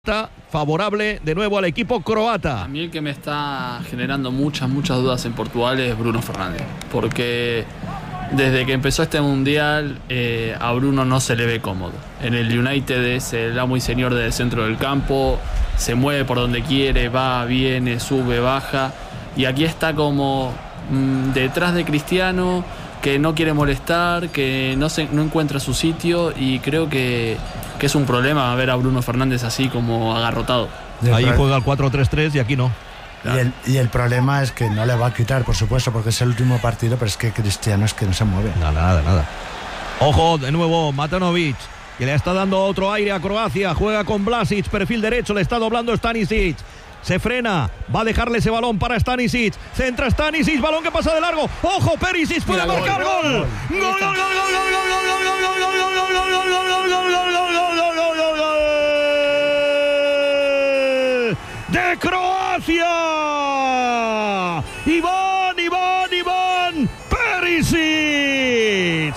Está favorable de nuevo al equipo croata. A mí el que me está generando muchas dudas en Portugal es Bruno Fernández, porque desde que empezó este mundial a Bruno no se le ve cómodo. En el United es el amo y señor del centro del campo, se mueve por donde quiere, va, viene, sube, baja, y aquí está como detrás de Cristiano, que no quiere molestar, que no encuentra su sitio, y creo que es un problema ver a Bruno Fernández así como agarrotado. Ahí juega el 4-3-3 y aquí no. Y el problema es que no le va a quitar, por supuesto, porque es el último partido, pero es que Cristiano es que no se mueve. Nada. Ojo, de nuevo Matanovic, que le está dando otro aire a Croacia. Juega con Vlasic, perfil derecho, le está doblando Stanisic. Se frena, va a dejarle ese balón para Stanisic. Centra Stanisic, balón que pasa de largo. ¡Ojo, Perisic puede marcar gol! ¡De Croacia! Iván Perisic.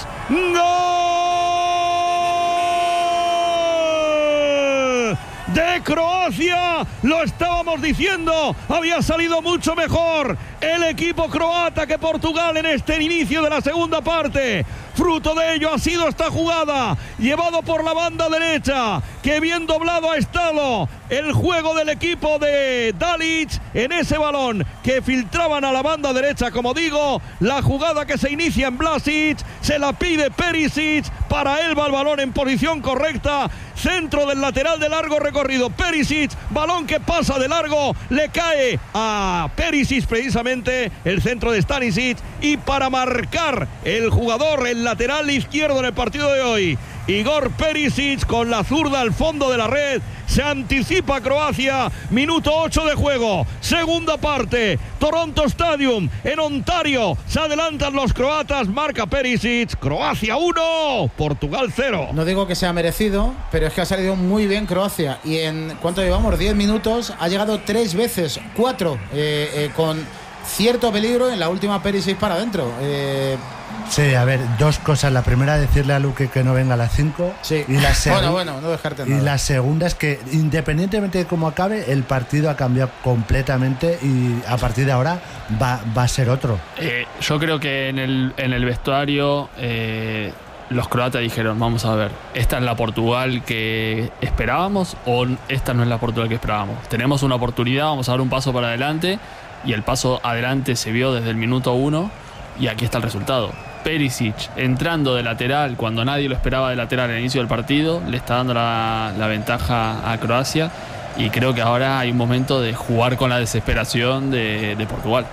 ¡Gol! De Croacia, lo estábamos diciendo, había salido mucho mejor el equipo croata que Portugal en este inicio de la segunda parte. Fruto de ello ha sido esta jugada, llevado por la banda derecha, que bien doblado ha estado el juego del equipo de Dalic en ese balón que filtraban a la banda derecha. Como digo, la jugada que se inicia en Vlasic, se la pide Perisic, para él va el balón en posición correcta, centro del lateral de largo recorrido, Perisic, balón que pasa de largo, le cae a Perisic precisamente el centro de Stanisic, y para marcar el jugador, el lateral izquierdo en el partido de hoy, Igor Perisic, con la zurda al fondo de la red. Se anticipa Croacia, minuto 8 de juego, segunda parte, Toronto Stadium en Ontario, se adelantan los croatas, marca Perisic, Croacia 1, Portugal 0. No digo que sea merecido, pero es que ha salido muy bien Croacia, y en ¿cuánto llevamos? 10 minutos, ha llegado 3 veces, 4, con cierto peligro, en la última Perisic para adentro. Sí, a ver, dos cosas. La primera, decirle a Luque que no venga a las 5. Sí. Y la bueno, no dejarte nada. Y la segunda es que, independientemente de cómo acabe, el partido ha cambiado completamente y a partir de ahora va a ser otro. Yo creo que en el vestuario los croatas dijeron, vamos a ver, ¿esta es la Portugal que esperábamos o esta no es la Portugal que esperábamos? Tenemos una oportunidad, vamos a dar un paso para adelante, y el paso adelante se vio desde el minuto 1 y aquí está el resultado. Perisic entrando de lateral cuando nadie lo esperaba de lateral al inicio del partido, le está dando la ventaja a Croacia, y creo que ahora hay un momento de jugar con la desesperación de Portugal.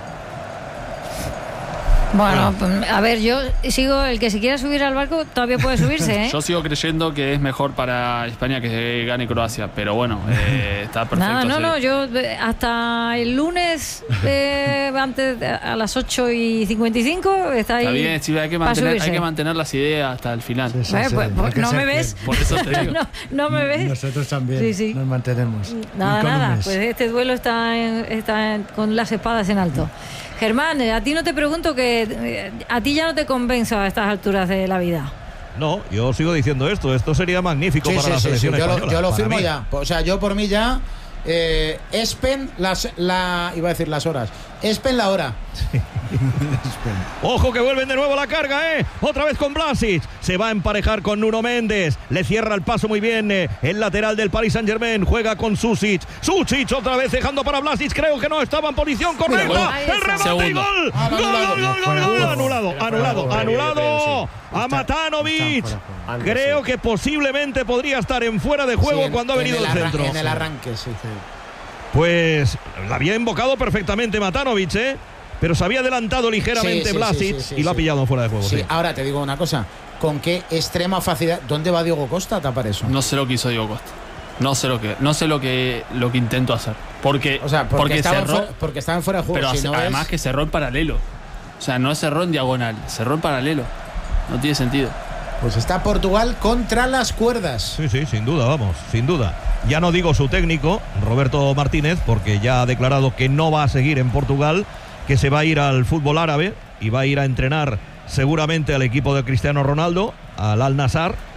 Bueno, a ver, yo sigo, el que se quiera subir al barco todavía puede subirse, ¿eh? Yo sigo creyendo que es mejor para España que gane Croacia, pero bueno, está perfecto. No, yo hasta el lunes antes a las 8:55 está ahí. Está bien, sí, hay que mantener las ideas hasta el final. Sí, pues no me ves. Por eso te digo. no me ves. Nosotros también nos mantenemos. Nada, pues este duelo está con las espadas en alto. Germán, a ti no te pregunto, que a ti ya no te convenzo a estas alturas de la vida. No, yo sigo diciendo esto sería magnífico para la selección española. Yo lo firmo ya. O sea, yo por mí ya Espen iba a decir las horas. Espen la hora. Sí. Ojo que vuelven de nuevo a la carga, otra vez con Vlasic, se va a emparejar con Nuno Méndez, le cierra el paso muy bien el lateral del Paris Saint-Germain, juega con Susic otra vez dejando para Vlasic, creo que no estaba en posición correcta. El remate y gol. Anulado a Matanovic. Creo que posiblemente podría estar en fuera de juego cuando ha venido el centro. En el arranque, sí. Pues la había invocado perfectamente Matanovic, pero se había adelantado ligeramente Vlasic y lo ha pillado fuera de juego. Sí, ahora te digo una cosa, ¿con qué extrema facilidad? ¿Dónde va Diogo Costa a tapar eso? No sé lo que hizo Diogo Costa. No sé lo que intentó hacer. Porque estaba en fuera de juego. Pero además que cerró en paralelo. O sea, no cerró en diagonal, cerró en paralelo. No tiene sentido. Pues está Portugal contra las cuerdas. Sí, sin duda, sin duda. Ya no digo su técnico, Roberto Martínez, porque ya ha declarado que no va a seguir en Portugal, que se va a ir al fútbol árabe y va a ir a entrenar seguramente al equipo de Cristiano Ronaldo, al Al-Nassr,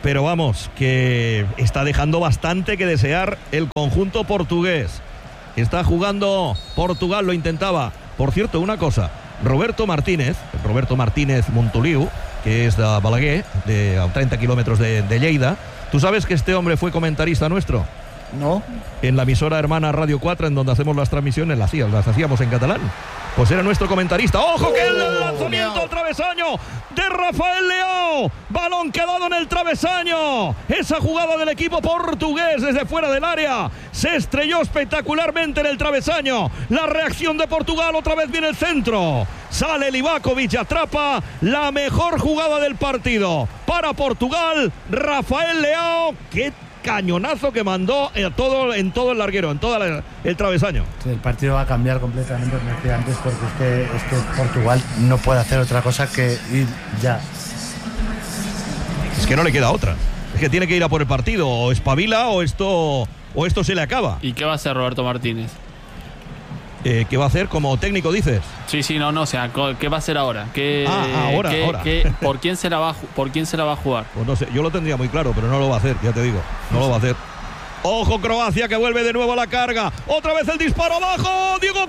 pero vamos, que está dejando bastante que desear el conjunto portugués. Está jugando Portugal, lo intentaba. Por cierto, una cosa, Roberto Martínez Montoliu, que es de Balaguer, a 30 kilómetros de Lleida. ¿Tú sabes que este hombre fue comentarista nuestro? No. En la emisora hermana Radio 4, en donde hacemos las transmisiones, las hacíamos en catalán. Pues era nuestro comentarista. ¡Ojo que el lanzamiento al travesaño de Rafael Leao! Balón quedado en el travesaño. Esa jugada del equipo portugués desde fuera del área. Se estrelló espectacularmente en el travesaño. La reacción de Portugal, otra vez viene el centro. Sale Livakovic y atrapa la mejor jugada del partido. Para Portugal, Rafael Leao. ¡Qué cañonazo que mandó en todo el larguero, en todo el travesaño! Sí, el partido va a cambiar completamente, como decía antes, porque es que Portugal no puede hacer otra cosa que ir ya. Es que no le queda otra. Es que tiene que ir a por el partido. O espabila o esto se le acaba. ¿Y qué va a hacer Roberto Martínez? ¿Qué va a hacer como técnico, dices? Sí, no, o sea, ¿qué va a hacer ahora? Ahora. ¿Por quién se la va a jugar? Pues no sé, yo lo tendría muy claro, pero no lo va a hacer, ya te digo. No lo va a hacer. Ojo, Croacia, que vuelve de nuevo a la carga. Otra vez el disparo abajo. Diogo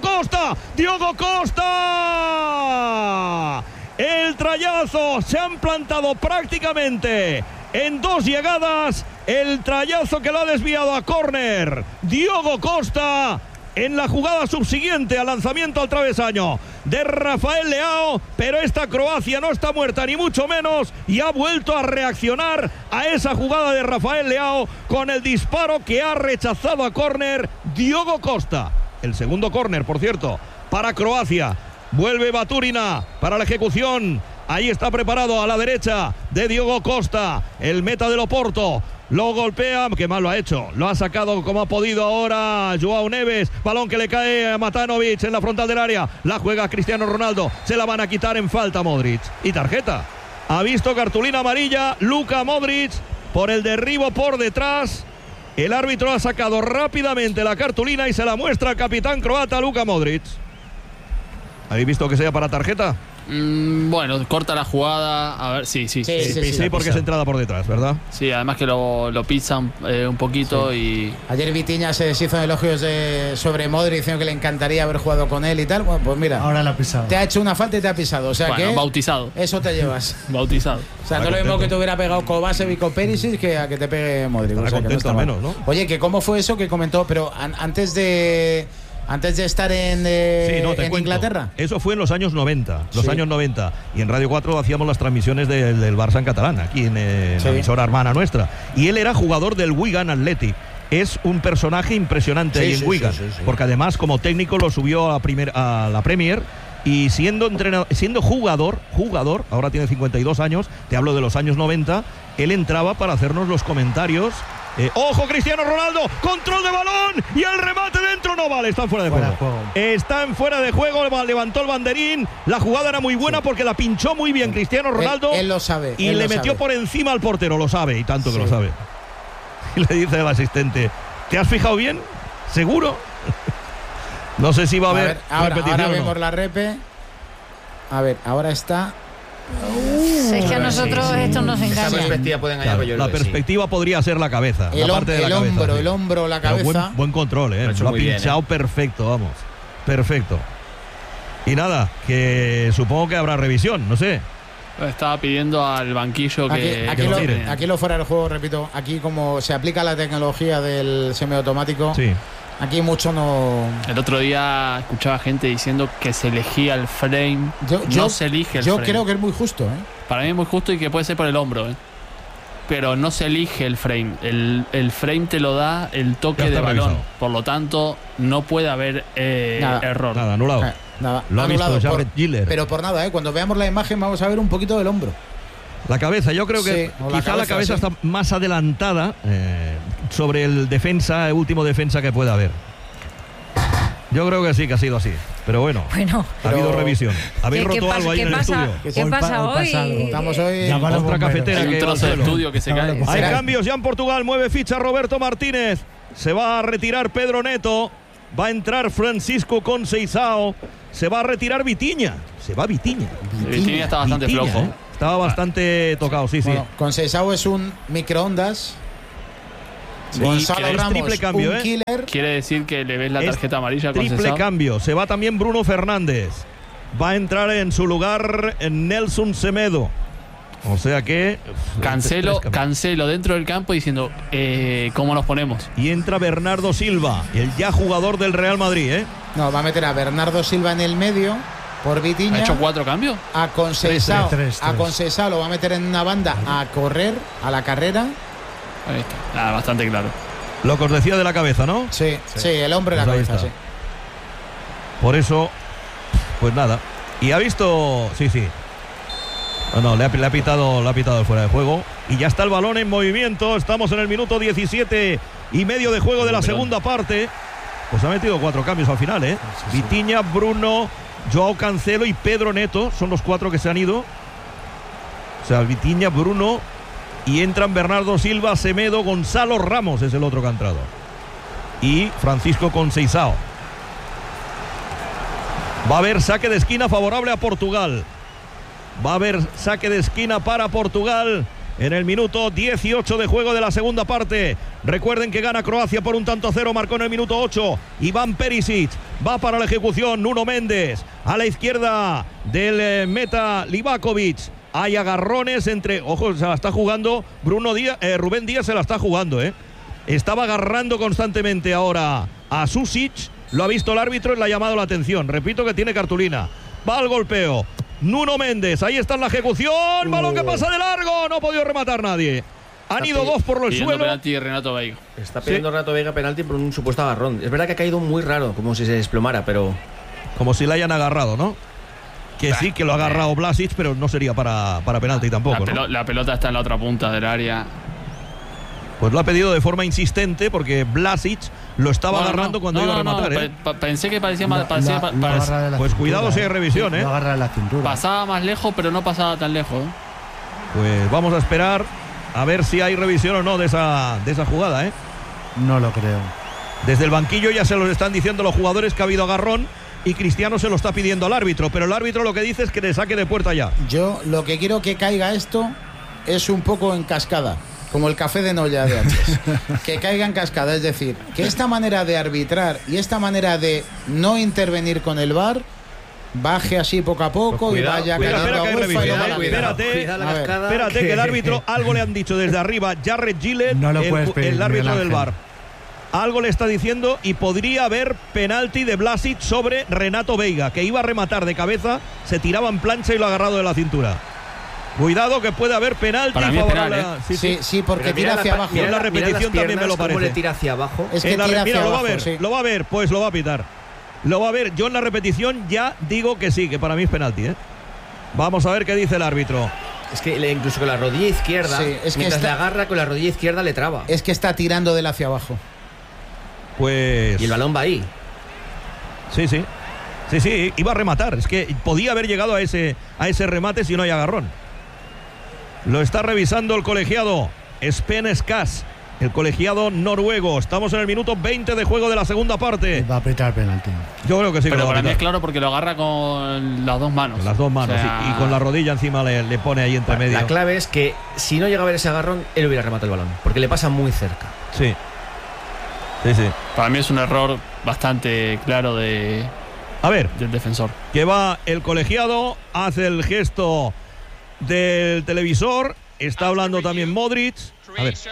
Costa. El trayazo. Se han plantado prácticamente en 2 llegadas. El trayazo que lo ha desviado a córner. Diogo Costa. En la jugada subsiguiente al lanzamiento al travesaño de Rafael Leao, pero esta Croacia no está muerta ni mucho menos y ha vuelto a reaccionar a esa jugada de Rafael Leao con el disparo que ha rechazado a córner Diogo Costa. El segundo córner, por cierto, para Croacia. Vuelve Baturina para la ejecución. Ahí está preparado a la derecha de Diogo Costa, el meta del Oporto. Lo golpea, que mal lo ha hecho. Lo ha sacado como ha podido ahora Joao Neves. Balón que le cae a Matanovic en la frontal del área. La juega Cristiano Ronaldo. Se la van a quitar en falta Modric. Y tarjeta. Ha visto cartulina amarilla Luka Modric por el derribo por detrás. El árbitro ha sacado rápidamente la cartulina y se la muestra al capitán croata Luka Modric. ¿Habéis visto que sea para tarjeta? Bueno, corta la jugada. A ver, sí, porque es entrada por detrás, ¿verdad? Sí, además que lo pisan un poquito. Sí. Y ayer Vitinha se deshizo de elogios sobre Modric, diciendo que le encantaría haber jugado con él y tal. Bueno, pues mira, ahora la ha pisado. Te ha hecho una falta y te ha pisado. O sea, bueno, que bautizado. Eso te llevas. Bautizado. O sea, no es lo mismo que te hubiera pegado Kovačević o Perisic que a que te pegue Modric. Estará contento al menos, ¿no? Oye, que cómo fue eso que comentó, pero antes de estar en Inglaterra. Eso fue en los años 90. Años 90. Y en Radio 4 hacíamos las transmisiones del Barça en catalán, aquí en la emisora hermana nuestra. Y él era jugador del Wigan Athletic. Es un personaje impresionante ahí en Wigan. Porque además, como técnico, lo subió a la Premier. Y siendo jugador, ahora tiene 52 años, te hablo de los años 90, él entraba para hacernos los comentarios. ¡Ojo, Cristiano Ronaldo! ¡Control de balón! ¡Y el remate dentro! No vale, está fuera de juego. Está en fuera de juego, levantó el banderín. La jugada era muy buena porque la pinchó muy bien Cristiano Ronaldo. Él lo sabe. Y le metió por encima al portero, lo sabe, y tanto que lo sabe. Y le dice el asistente: ¿te has fijado bien? ¿Seguro? No sé si va a haber repetición. Ahora vemos la repe. A ver, ahora está. Es que a nosotros esto nos engaña. Esa perspectiva puede engañar, claro, la perspectiva podría ser la cabeza. El hombro, la cabeza. Pero buen control, lo ha pinchado bien, perfecto, vamos. Perfecto. Y nada, que supongo que habrá revisión, no sé. Estaba pidiendo al banquillo aquí lo fuera del juego, repito. Aquí, como se aplica la tecnología del semiautomático. Sí. Aquí mucho no. El otro día escuchaba gente diciendo que se elegía el frame. No se elige el frame. Yo creo que es muy justo, Para mí es muy justo y que puede ser por el hombro, Pero no se elige el frame. El frame te lo da el toque de balón. Revisado. Por lo tanto, no puede haber error. Nada, anulado. Nada. Lo ha visto Jared Giller. Pero por nada, Cuando veamos la imagen vamos a ver un poquito del hombro. La cabeza, yo creo que quizá la cabeza está más adelantada sobre el último defensa que pueda haber. Yo creo que sí, que ha sido así. Pero bueno, ha habido revisión. ¿Habéis roto algo ahí en el estudio? ¿Qué pasa hoy? Estamos hoy otra cafetera. Hay un trozo de estudio que se cae. Hay cambios ya en Portugal. Mueve ficha Roberto Martínez. Se va a retirar Pedro Neto. Va a entrar Francisco Conceição. Se va a retirar Vitinha. Se va Vitinha. Vitinha está bastante flojo. Estaba bastante tocado, sí. Bueno, Conceição es un microondas. Sí, Gonzalo es Ramos, triple cambio, un killer. Quiere decir que le ves la Es tarjeta amarilla con triple Conceição. cambio. Se va también Bruno Fernández. Va a entrar en su lugar Nelson Semedo. O sea que... Cancelo dentro del campo diciendo ¿cómo nos ponemos? Y entra Bernardo Silva, el ya jugador del Real Madrid, ¿eh? No, va a meter a Bernardo Silva en el medio por Vitinha. ¿Ha hecho 4 cambios? A Conceição. Tres. A Conceição lo va a meter en una banda a correr, a la carrera. Ahí está. Bastante claro. Lo que os decía de la cabeza, ¿no? Sí, el hombre de Pues la ahí cabeza, está. sí. Por eso, pues nada. Y ha visto... Sí. No, le ha pitado el fuera de juego. Y ya está el balón en movimiento. Estamos en el minuto 17 y medio de juego de la segunda parte. Pues ha metido 4 cambios al final, ¿eh? Sí. Vitinha, Bruno, Joao Cancelo y Pedro Neto. Son los 4 que se han ido. O sea, Vitinha, Bruno... Y entran Bernardo Silva, Semedo, Gonzalo Ramos es el otro que ha entrado. Y Francisco Conceição. Va a haber saque de esquina favorable a Portugal. Va a haber saque de esquina para Portugal en el minuto 18 de juego de la segunda parte. Recuerden que gana Croacia por 1-0, marcó en el minuto 8. Iván Perisic va para la ejecución. Nuno Méndez a la izquierda del meta Livakovic. Hay agarrones entre... Ojo, se la está jugando Rubén Díaz se la está jugando, ¿eh? Estaba agarrando constantemente ahora a Susic. Lo ha visto el árbitro y le ha llamado la atención. Repito que tiene cartulina. Va al golpeo. Nuno Méndez, ahí está en la ejecución. Balón que pasa de largo. No ha podido rematar nadie. Han ido 2 por el suelo. Penalti Renato Veiga. Está pidiendo Renato Veiga penalti por un supuesto agarrón. Es verdad que ha caído muy raro, como si se desplomara, pero... Como si la hayan agarrado, ¿no? Que sí, que lo ha agarrado Vlasic, pero no sería para penalti tampoco, ¿no? La pelota está en la otra punta del área. Pues lo ha pedido de forma insistente porque Vlasic lo estaba agarrando cuando iba a rematar, ¿eh? Pensé que parecía Pues cuidado si hay revisión, ¿eh? Lo agarra de la cintura. Pasaba más lejos, pero no pasaba tan lejos, ¿eh? Pues vamos a esperar a ver si hay revisión o no de esa jugada, ¿eh? No lo creo. Desde el banquillo ya se lo están diciendo los jugadores que ha habido agarrón y Cristiano se lo está pidiendo al árbitro, pero el árbitro lo que dice es que le saque de puerta ya. Yo lo que quiero que caiga esto es un poco en cascada, como el café de Noya de antes. Que caiga en cascada, es decir, que esta manera de arbitrar y esta manera de no intervenir con el VAR baje así poco a poco, pues cuidado, y vaya cayendo a UEFA y lo Espérate que el árbitro, algo le han dicho desde arriba, Jared Gillett, no el árbitro del VAR. Algo le está diciendo y podría haber penalti de Vlasic sobre Renato Veiga, que iba a rematar de cabeza, se tiraba en plancha y lo ha agarrado de la cintura. Cuidado que puede haber penalti. Para mí es penal, ¿eh? Sí, porque tira hacia abajo. En la repetición también me lo parece. ¿Cómo le tira hacia abajo? Es que tira hacia abajo, lo va a ver, pues lo va a pitar. Lo va a ver. Yo en la repetición ya digo que sí, que para mí es penalti, ¿eh? Vamos a ver qué dice el árbitro. Es que incluso con la rodilla izquierda, mientras le agarra con la rodilla izquierda le traba. Es que está tirando de él hacia abajo. Pues... Y el balón va ahí. Sí, iba a rematar. Es que podía haber llegado a ese remate si no hay agarrón. Lo está revisando el colegiado Spen Skas, el colegiado noruego. Estamos en el minuto 20 de juego de la segunda parte. Va a apretar penalti. Yo creo que sí. Pero para mí es claro porque lo agarra con las dos manos. Con las dos manos, o sea... y con la rodilla encima le pone ahí entre medio. La clave es que si no llega a ver ese agarrón, él hubiera rematado el balón, porque le pasa muy cerca. Sí. Para mí es un error bastante claro del defensor. Que va el colegiado, hace el gesto del televisor, está hablando también Modric. A ver.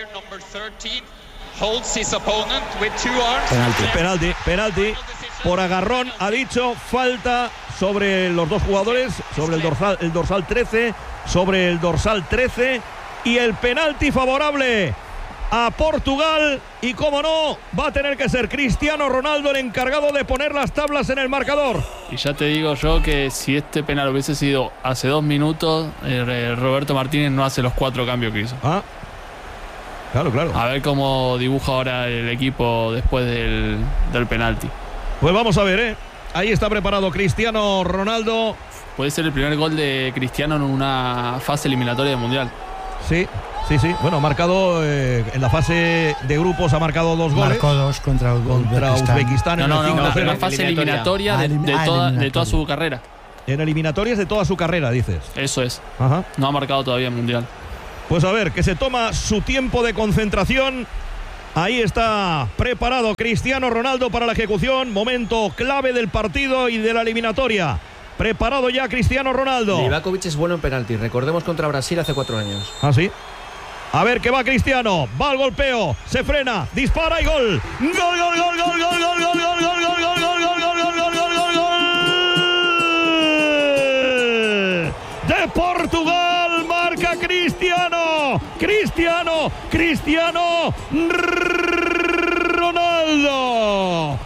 Penalti. Por agarrón, ha dicho, falta sobre los dos jugadores, sobre el dorsal 13, sobre el dorsal 13, y el penalti favorable a Portugal, y como no, va a tener que ser Cristiano Ronaldo el encargado de poner las tablas en el marcador. Y ya te digo yo que si este penal hubiese sido hace 2 minutos, Roberto Martínez no hace los 4 cambios que hizo. Claro. A ver cómo dibuja ahora el equipo después del penalti. Pues vamos a ver, ahí está preparado Cristiano Ronaldo. Puede ser el primer gol de Cristiano en una fase eliminatoria del Mundial. Sí. Bueno, ha marcado en la fase de grupos, ha marcado 2 goles. Marcó 2 contra Uzbekistán. No, en la fase eliminatoria de toda su carrera. En eliminatorias de toda su carrera, dices. Eso es. Ajá. No ha marcado todavía el Mundial. Pues a ver, que se toma su tiempo de concentración. Ahí está preparado Cristiano Ronaldo para la ejecución. Momento clave del partido y de la eliminatoria. Preparado ya Cristiano Ronaldo. Livakovic es bueno en penalti. Recordemos contra Brasil hace 4 años. ¿Ah, sí? A ver que va Cristiano. Va al golpeo. Se frena. Dispara y gol. Gol, gol, gol, gol, gol, gol, gol, gol, gol, gol, gol, gol, gol, gol, gol, gol, gol, gol, gol, gol. De Portugal marca Cristiano. Cristiano Ronaldo.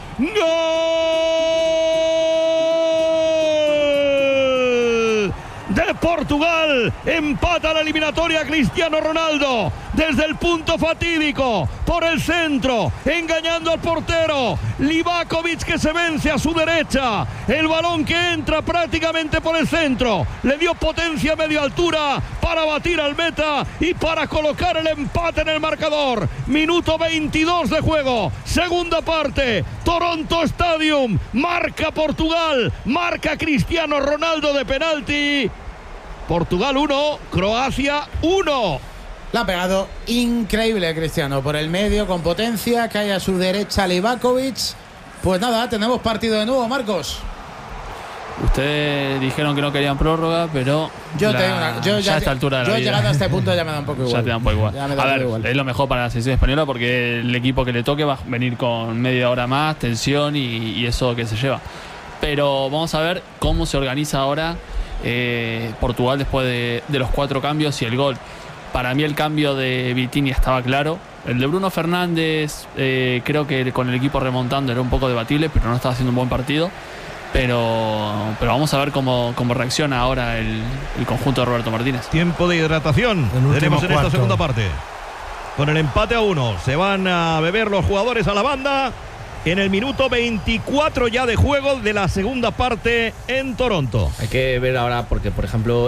¡Gol! De Portugal empata la eliminatoria Cristiano Ronaldo desde el punto fatídico por el centro, engañando al portero. Livakovic que se vence a su derecha, el balón que entra prácticamente por el centro, le dio potencia a media altura para batir al meta y para colocar el empate en el marcador. Minuto 22 de juego, segunda parte, Toronto Stadium, marca Portugal, marca Cristiano Ronaldo de penalti. Portugal 1, Croacia 1. La ha pegado increíble Cristiano por el medio, con potencia, cae a su derecha Livakovic. Pues nada, tenemos partido de nuevo, Marcos. Ustedes dijeron que no querían prórroga, pero Yo ya a esta altura de la vida, llegado a este punto ya me da un poco igual. Ya te da un poco igual. Ya me da A un ver, poco igual. es lo mejor para la selección española porque el equipo que le toque va a venir con media hora más, tensión y eso que se lleva. Pero vamos a ver cómo se organiza ahora Portugal después de los 4 cambios y el gol. Para mí el cambio de Vitinha estaba claro. El de Bruno Fernández creo que con el equipo remontando era un poco debatible, pero no estaba haciendo un buen partido. Pero vamos a ver cómo reacciona ahora el conjunto de Roberto Martínez. Tiempo de hidratación tenemos en esta segunda parte. Con el empate a 1 se van a beber los jugadores a la banda en el minuto 24 ya de juego de la segunda parte en Toronto. Hay que ver ahora porque, por ejemplo,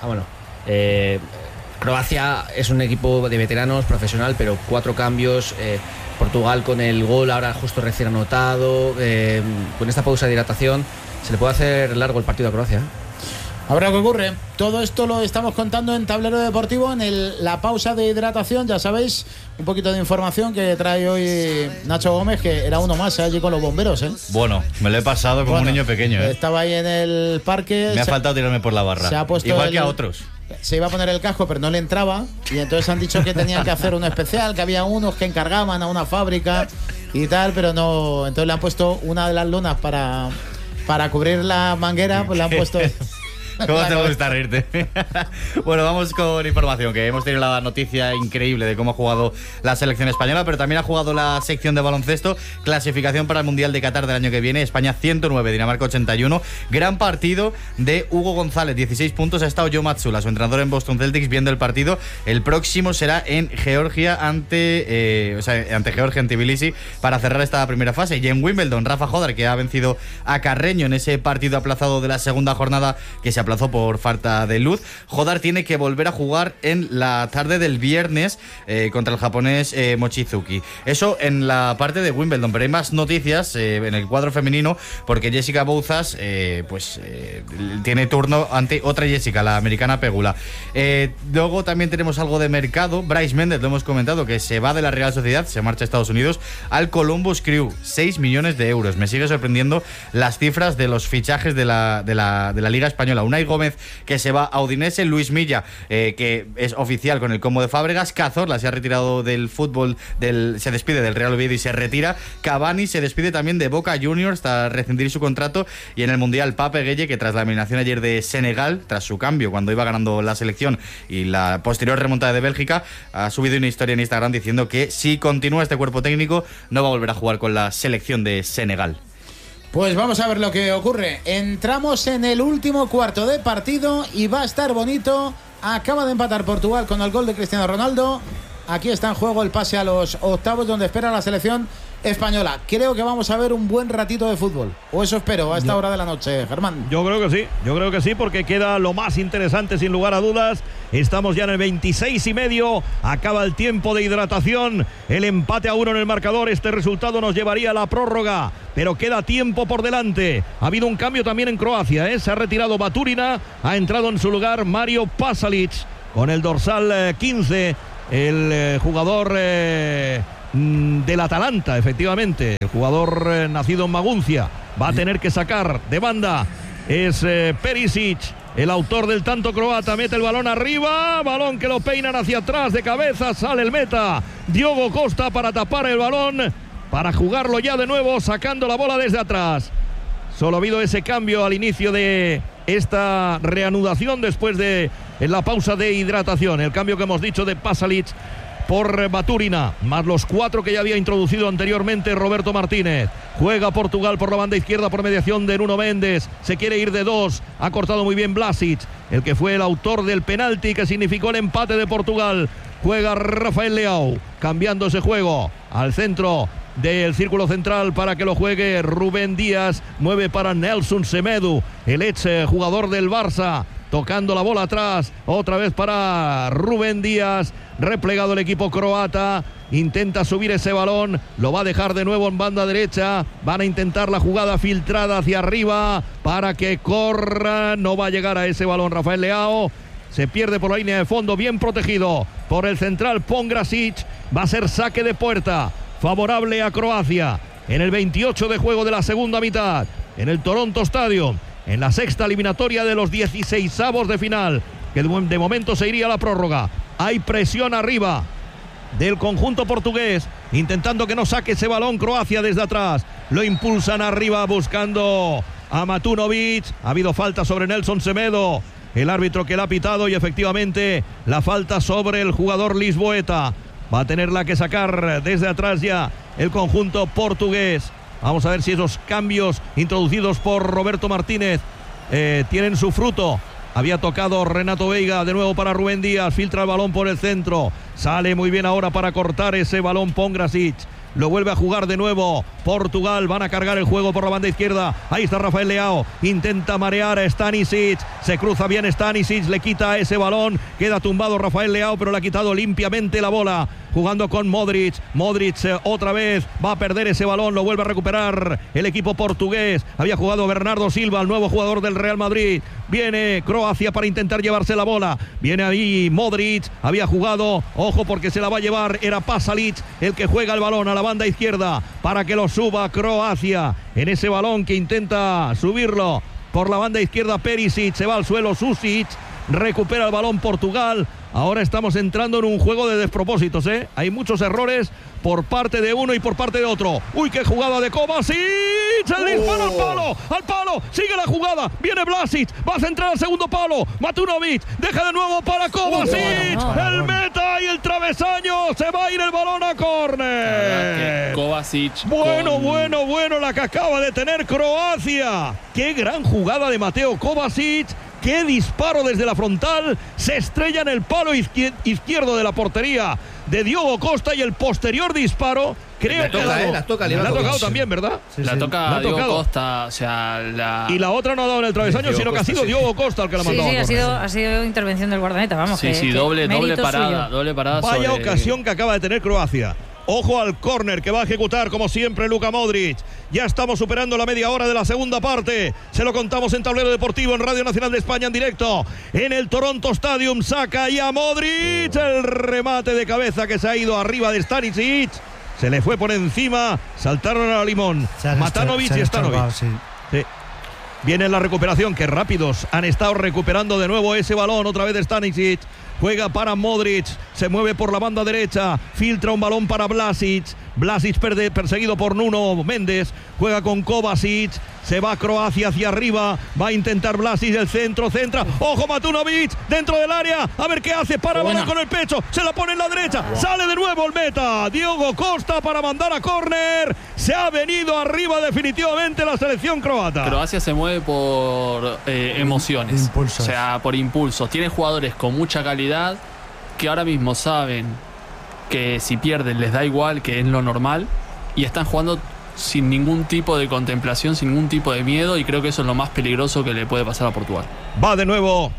Croacia es un equipo de veteranos, profesional, pero 4 cambios. Portugal con el gol ahora justo recién anotado. Con esta pausa de hidratación se le puede hacer largo el partido a Croacia. A ver lo que ocurre. Todo esto lo estamos contando en Tablero Deportivo, en la pausa de hidratación. Ya sabéis, un poquito de información que trae hoy Nacho Gómez, que era uno más allí con los bomberos. Bueno, me lo he pasado como un niño pequeño. Estaba ahí en el parque. Me ha faltado tirarme por la barra. Se ha puesto igual que a otros. Se iba a poner el casco, pero no le entraba. Y entonces han dicho que tenían que hacer uno especial, que había unos que encargaban a una fábrica y tal, pero no. Entonces le han puesto una de las lunas para cubrir la manguera, pues le han puesto. ¿Cómo te gusta reírte? Bueno, vamos con información, que hemos tenido la noticia increíble de cómo ha jugado la selección española, pero también ha jugado la sección de baloncesto, clasificación para el Mundial de Qatar del año que viene, España 109, Dinamarca 81, gran partido de Hugo González, 16 puntos, ha estado Joe Mazzulla, su entrenador en Boston Celtics, viendo el partido. El próximo será en Georgia ante Georgia, en Tbilisi, para cerrar esta primera fase. Y en Wimbledon, Rafa Jodar, que ha vencido a Carreño en ese partido aplazado de la segunda jornada, que se aplazó por falta de luz. Jodar tiene que volver a jugar en la tarde del viernes contra el japonés Mochizuki. Eso en la parte de Wimbledon, pero hay más noticias en el cuadro femenino, porque Jessica Bouzas tiene turno ante otra Jessica, la americana Pegula. Luego también tenemos algo de mercado. Bryce Méndez, lo hemos comentado, que se va de la Real Sociedad, se marcha a Estados Unidos al Columbus Crew, 6 millones de euros. Me sigue sorprendiendo las cifras de los fichajes de la Liga Española. Unai Gómez, que se va a Udinese, Luis Milla, que es oficial con el Como de Fábregas, Cazorla se ha retirado del fútbol, se despide del Real Oviedo y se retira, Cavani se despide también de Boca Juniors hasta rescindir su contrato, y en el Mundial Pape Gueye, que tras la eliminación ayer de Senegal, tras su cambio cuando iba ganando la selección y la posterior remontada de Bélgica, ha subido una historia en Instagram diciendo que si continúa este cuerpo técnico no va a volver a jugar con la selección de Senegal. Pues vamos a ver lo que ocurre. Entramos en el último cuarto de partido y va a estar bonito. Acaba de empatar Portugal con el gol de Cristiano Ronaldo. Aquí está en juego el pase a los octavos, donde espera la selección española. Creo que vamos a ver un buen ratito de fútbol. O eso espero a esta hora de la noche, Germán. Yo creo que sí, porque queda lo más interesante sin lugar a dudas. Estamos ya en el 26:30, acaba el tiempo de hidratación, el empate a 1 en el marcador. Este resultado nos llevaría a la prórroga, pero queda tiempo por delante. Ha habido un cambio también en Croacia, se ha retirado Baturina, ha entrado en su lugar Mario Pasalic con el dorsal 15, el jugador del Atalanta, efectivamente, el jugador nacido en Maguncia. Va a tener que sacar de banda, es Perisic, el autor del tanto croata. Mete el balón arriba, balón que lo peinan hacia atrás de cabeza, sale el meta Diogo Costa para tapar el balón, para jugarlo ya de nuevo, sacando la bola desde atrás. Solo ha habido ese cambio al inicio de esta reanudación después de la pausa de hidratación, el cambio que hemos dicho de Pasalic por Baturina, más los 4 que ya había introducido anteriormente Roberto Martínez. Juega Portugal por la banda izquierda por mediación de Nuno Méndez. Se quiere ir de 2. Ha cortado muy bien Vlasic, el que fue el autor del penalti que significó el empate de Portugal. Juega Rafael Leao, cambiando ese juego al centro del círculo central para que lo juegue Rubén Díaz. Mueve para Nelson Semedo, el ex jugador del Barça. Tocando la bola atrás, otra vez para Rubén Díaz. Replegado el equipo croata, intenta subir ese balón, lo va a dejar de nuevo en banda derecha. Van a intentar la jugada filtrada hacia arriba para que corra, no va a llegar a ese balón Rafael Leao. Se pierde por la línea de fondo, bien protegido por el central Pongrasic. Va a ser saque de puerta favorable a Croacia en el 28 de juego de la segunda mitad, en el Toronto Stadium, en la sexta eliminatoria de los 16avos de final, que de momento se iría a la prórroga. Hay presión arriba del conjunto portugués, intentando que no saque ese balón Croacia desde atrás. Lo impulsan arriba buscando a Matunovic. Ha habido falta sobre Nelson Semedo, el árbitro que la ha pitado, y efectivamente la falta sobre el jugador lisboeta. Va a tenerla que sacar desde atrás ya el conjunto portugués. Vamos a ver si esos cambios introducidos por Roberto Martínez tienen su fruto. Había tocado Renato Veiga, de nuevo para Rubén Díaz, filtra el balón por el centro, sale muy bien ahora para cortar ese balón Pongrasic. Lo vuelve a jugar de nuevo Portugal. Van a cargar el juego por la banda izquierda. Ahí está Rafael Leao. Intenta marear a Stanisic. Se cruza bien Stanisic. Le quita ese balón. Queda tumbado Rafael Leao, pero le ha quitado limpiamente la bola. Jugando con Modric. Modric otra vez va a perder ese balón. Lo vuelve a recuperar el equipo portugués. Había jugado Bernardo Silva, el nuevo jugador del Real Madrid. Viene Croacia para intentar llevarse la bola. Viene ahí Modric. Había jugado, ojo porque se la va a llevar. Era Pasalic el que juega el balón a la banda izquierda para que lo suba Croacia. En ese balón que intenta subirlo por la banda izquierda Perisic. Se va al suelo Susic. Recupera el balón Portugal. Ahora estamos entrando en un juego de despropósitos, Hay muchos errores por parte de uno y por parte de otro. ¡Uy, qué jugada de Kovacic! ¡El disparo al palo! ¡Sigue la jugada! Viene Vlasic, va a centrar al segundo palo. Matunovic, deja de nuevo para Kovacic. El meta y el travesaño. Se va a ir el balón a córner. Kovacic. Bueno, la que acaba de tener Croacia. ¡Qué gran jugada de Mateo Kovacic! ¡Qué disparo desde la frontal! Se estrella en el palo izquierdo de la portería de Diogo Costa, y el posterior disparo creo que la toca, le ha tocado también, ¿verdad? Sí, la sí. toca Diogo Costa, o sea, y la otra no ha dado en el travesaño, sino que ha sido Diogo Costa el que la mandó. Sí, ha sido intervención del guardameta, vamos. Doble parada. Vaya ocasión que acaba de tener Croacia. Ojo al córner que va a ejecutar como siempre Luka Modric. Ya estamos superando la media hora de la segunda parte. Se lo contamos en Tablero Deportivo, en Radio Nacional de España, en directo en el Toronto Stadium. Saca ya Modric. El remate de cabeza que se ha ido arriba de Stanisic. Se le fue por encima. Saltaron a la limón Matanovic y Stanovic. Sí. Viene la recuperación. Qué rápidos han estado recuperando de nuevo ese balón. Otra vez de Stanisic. Juega para Modric, se mueve por la banda derecha, filtra un balón para Vlasic. Vlasic perseguido por Nuno Méndez, juega con Kovacic, se va Croacia hacia arriba, va a intentar Vlasic el centro, centra, ojo Matunovic, dentro del área, a ver qué hace, para balón con el pecho, se la pone en la derecha, sale de nuevo el meta, Diogo Costa para mandar a córner. Se ha venido arriba definitivamente la selección croata. Croacia se mueve por emociones, impulsos. O sea, por impulsos. Tiene jugadores con mucha calidad que ahora mismo saben que si pierden les da igual, que es lo normal, y están jugando sin ningún tipo de contemplación, sin ningún tipo de miedo, y creo que eso es lo más peligroso que le puede pasar a Portugal. Va de nuevo.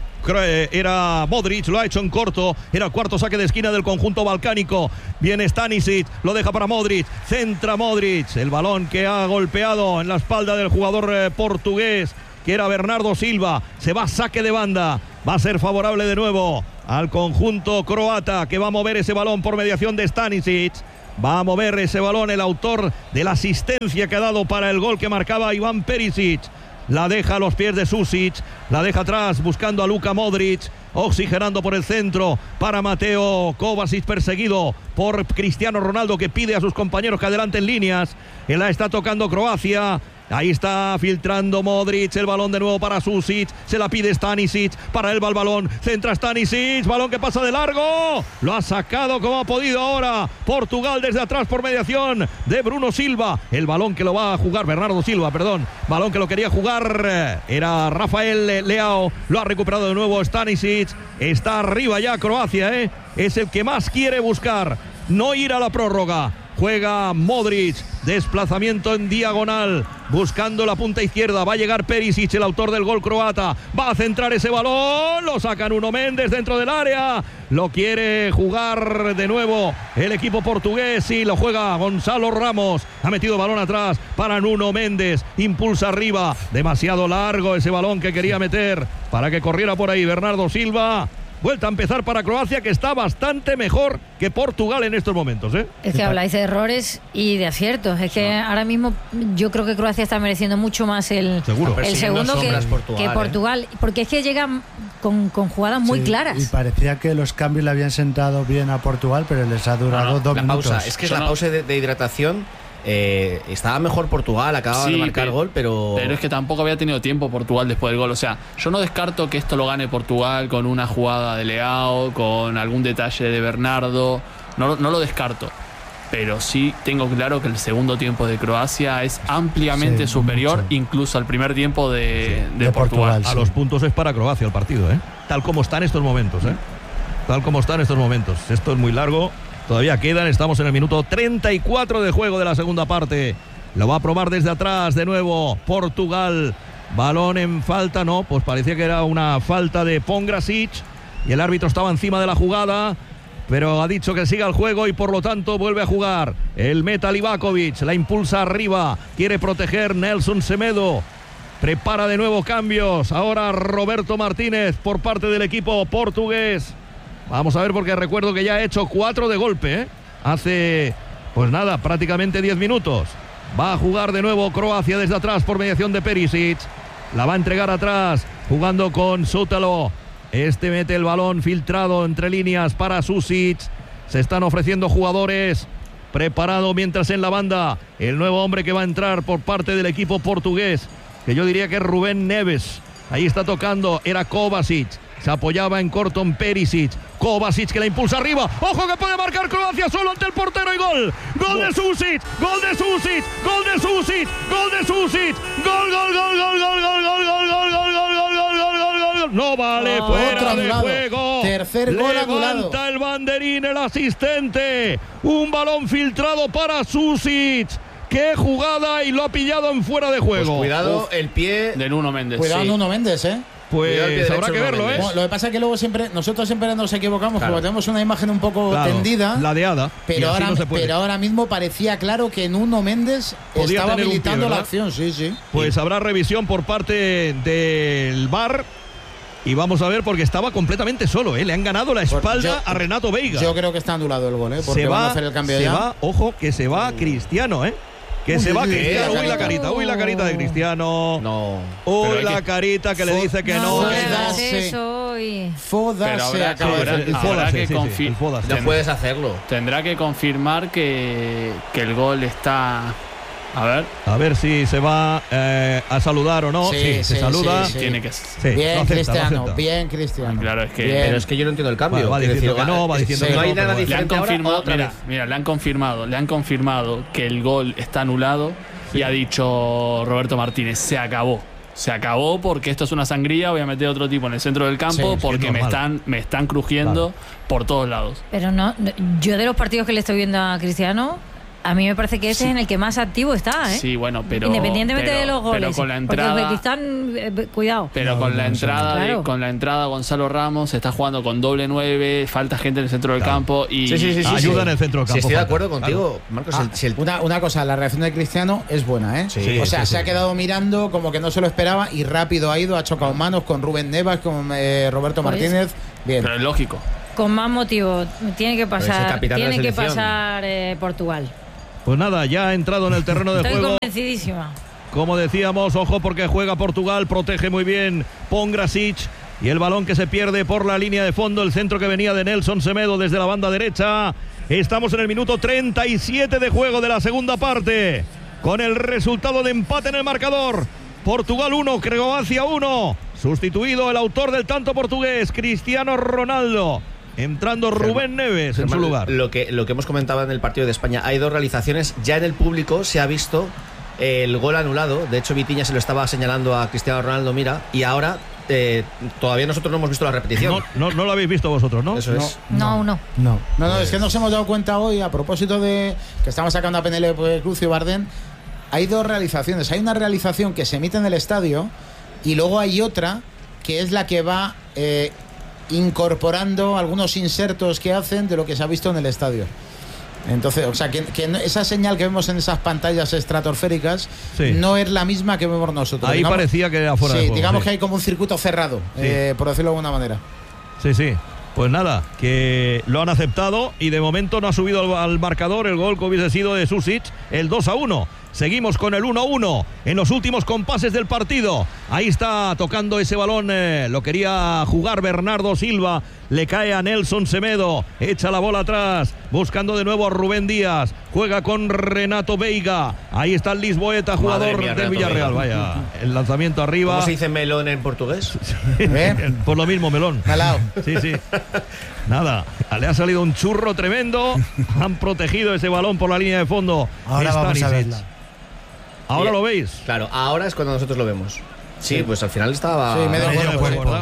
Era Modric, lo ha hecho en corto. Era el cuarto saque de esquina del conjunto balcánico. Viene Stanisic, lo deja para Modric. Centra Modric. El balón que ha golpeado en la espalda del jugador portugués, que era Bernardo Silva. Se va saque de banda. Va a ser favorable de nuevo al conjunto croata, que va a mover ese balón por mediación de Stanisic. Va a mover ese balón el autor de la asistencia que ha dado para el gol que marcaba Iván Perisic. La deja a los pies de Susic, la deja atrás buscando a Luka Modric, oxigenando por el centro para Mateo Kovacic, perseguido por Cristiano Ronaldo, que pide a sus compañeros que adelanten líneas. Él la está tocando Croacia. Ahí está filtrando Modric, el balón de nuevo para Susic, se la pide Stanisic, para él va el balón, centra Stanisic, balón que pasa de largo, lo ha sacado como ha podido ahora Portugal desde atrás por mediación de Bruno Silva, el balón que lo va a jugar, Bernardo Silva, perdón, balón que lo quería jugar, era Rafael Leao, lo ha recuperado de nuevo Stanisic, está arriba ya Croacia, es el que más quiere buscar, no ir a la prórroga. Juega Modric, desplazamiento en diagonal, buscando la punta izquierda. Va a llegar Perisic, el autor del gol croata. Va a centrar ese balón, lo saca Nuno Méndez dentro del área. Lo quiere jugar de nuevo el equipo portugués y lo juega Gonzalo Ramos. Ha metido balón atrás para Nuno Méndez. Impulsa arriba, demasiado largo ese balón que quería meter para que corriera por ahí Bernardo Silva. Vuelta a empezar para Croacia, que está bastante mejor que Portugal en estos momentos, Es que habláis de errores y de aciertos. Es que ahora mismo yo creo que Croacia está mereciendo mucho más el segundo que Portugal. Porque es que llegan con jugadas muy claras. Y parecía que los cambios le habían sentado bien a Portugal, pero les ha durado 2 minutos. Pausa. Es que es la pausa de hidratación. Estaba mejor Portugal, acababa de marcar gol, pero es que tampoco había tenido tiempo Portugal después del gol. O sea, yo no descarto que esto lo gane Portugal con una jugada de Leao, con algún detalle de Bernardo, no lo descarto, pero sí tengo claro que el segundo tiempo de Croacia es ampliamente superior incluso al primer tiempo de Portugal. A los puntos es para Croacia el partido, tal como está en estos momentos, tal como está en estos momentos. Esto es muy largo. Todavía quedan, estamos en el minuto 34 de juego de la segunda parte. Lo va a probar desde atrás de nuevo Portugal. Balón en falta, no, pues parecía que era una falta de Pongrasic y el árbitro estaba encima de la jugada, pero ha dicho que siga el juego y por lo tanto vuelve a jugar el meta Livakovic. La impulsa arriba, quiere proteger Nelson Semedo. Prepara de nuevo cambios. Ahora Roberto Martínez por parte del equipo portugués. Vamos a ver, porque recuerdo que ya ha hecho 4 de golpe, hace, pues nada, prácticamente 10 minutos. Va a jugar de nuevo Croacia desde atrás por mediación de Perisic. La va a entregar atrás, jugando con Sutalo. Este mete el balón filtrado entre líneas para Susic. Se están ofreciendo jugadores. Preparado mientras en la banda el nuevo hombre que va a entrar por parte del equipo portugués, que yo diría que es Rubén Neves. Ahí está tocando, era Kovacic. Se apoyaba en corto en Perisic. Kovacic que la impulsa arriba. ¡Ojo que puede marcar Croacia solo ante el portero y gol! ¡Gol de Susic! ¡Gol de Susic! ¡Gol de Susic! ¡Gol de Susic! ¡Gol, gol, gol, gol, gol, gol, gol, gol, gol, gol, gol, gol, gol, gol, gol! ¡No vale! ¡Fuera de juego! Tercer gol anulado. Levanta el banderín el asistente. Un balón filtrado para Susic. ¡Qué jugada! Y lo ha pillado en fuera de juego. Pues cuidado el pie de Nuno Méndez. Cuidado Nuno Méndez, Pues habrá que verlo, Bueno, lo que pasa es que luego nosotros siempre nos equivocamos, porque tenemos una imagen un poco tendida, ladeada, pero ahora mismo parecía claro que Nuno Méndez estaba habilitando la acción, sí. Pues habrá revisión por parte del VAR y vamos a ver, porque estaba completamente solo, le han ganado la espalda a Renato Veiga. Yo creo que está anulado el gol, porque van a hacer el cambio ya. Ojo, que se va Cristiano, Que se va Cristiano. Uy, la carita de Cristiano. No. Uy, la carita que le dice que no. Fodase. No puedes hacerlo. Tendrá que confirmar que el gol está... A ver si se va a saludar o no. Sí, se saluda. Sí. Tiene que ser. Bien, Cristiano. Bien, Cristiano. Claro, es que... Pero es que yo no entiendo el cambio. Va diciendo que no, va diciendo que no. No hay nada diferente. Le han confirmado que el gol está anulado y ha dicho Roberto Martínez, se acabó porque esto es una sangría, voy a meter otro tipo en el centro del campo porque me están crujiendo por todos lados. Pero no, yo de los partidos que le estoy viendo a Cristiano, A mí me parece que ese es en el que más activo está, ¿eh? Sí, bueno, pero... Independientemente de los goles. Pero con la entrada... Porque Uzbekistán, cuidado. Pero con la entrada claro. con la entrada Gonzalo Ramos está jugando con doble 9, falta gente en el centro del campo y... Sí, ayuda en el centro del campo. Sí, estoy de acuerdo contigo, Marcos. Una cosa, la reacción de Cristiano es buena, ¿eh? Sí, o sea, se ha quedado mirando como que no se lo esperaba y rápido ha ido, ha chocado manos con Rubén Nevas, con Roberto Martínez. Bien. Pero es lógico. Con más motivo, tiene que pasar, Portugal. Pues nada, ya ha entrado en el terreno de juego. Estoy convencidísima. Como decíamos, ojo porque juega Portugal, protege muy bien Pongrasic. Y el balón que se pierde por la línea de fondo, el centro que venía de Nelson Semedo desde la banda derecha. Estamos en el minuto 37 de juego de la segunda parte, con el resultado de empate en el marcador. Portugal 1, Croacia 1. Sustituido el autor del tanto portugués, Cristiano Ronaldo. Entrando Rubén Neves en su lugar. Lo que hemos comentado en el partido de España, hay dos realizaciones. Ya en el público se ha visto el gol anulado. De hecho, Vitinha se lo estaba señalando a Cristiano Ronaldo, mira. Y ahora todavía nosotros no hemos visto la repetición. No lo habéis visto vosotros, ¿no? Eso es. No. Es que nos hemos dado cuenta hoy, a propósito de que estamos sacando a Penélope Cruz y Bardén. Hay dos realizaciones. Hay una realización que se emite en el estadio y luego hay otra que es la que va incorporando algunos insertos que hacen de lo que se ha visto en el estadio. Entonces, o sea, que esa señal que vemos en esas pantallas estratosféricas no es la misma que vemos nosotros. Ahí digamos, parecía que era fuera de juego. Digamos que hay como un circuito cerrado, por decirlo de alguna manera. Sí. Pues nada, que lo han aceptado y de momento no ha subido al marcador el gol que hubiese sido de Susic, el 2-1. Seguimos con el 1-1 en los últimos compases del partido. Ahí está tocando ese balón, lo quería jugar Bernardo Silva, le cae a Nelson Semedo, echa la bola atrás, buscando de nuevo a Rubén Díaz, juega con Renato Veiga, ahí está el Lisboeta, jugador del Villarreal, vaya, el lanzamiento arriba. ¿Cómo se dice melón en portugués? Por lo mismo, melón. Malao. Sí. Nada, le ha salido un churro tremendo, han protegido ese balón por la línea de fondo. Ahora vamos a verla. ¿Ahora lo veis? Claro, ahora es cuando nosotros lo vemos. Sí, pues al final estaba... Sí, medio cuerpo, ¿verdad?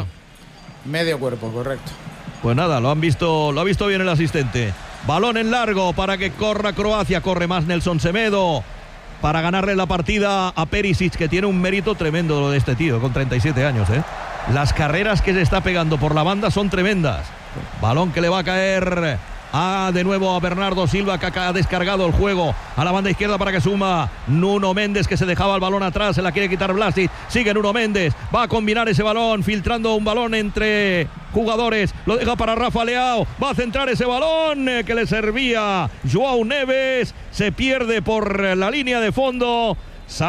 Medio cuerpo, correcto. Pues nada, lo ha visto bien el asistente. Balón en largo para que corra Croacia, corre más Nelson Semedo para ganarle la partida a Perisic, que tiene un mérito tremendo lo de este tío, con 37 años, ¿eh? Las carreras que se está pegando por la banda son tremendas. Balón que le va a caer de nuevo a Bernardo Silva, que ha descargado el juego a la banda izquierda para que suma Nuno Méndez, que se dejaba el balón atrás, se la quiere quitar Vlasic, sigue Nuno Méndez, va a combinar ese balón, filtrando un balón entre jugadores, lo deja para Rafa Leao, va a centrar ese balón que le servía João Neves, se pierde por la línea de fondo,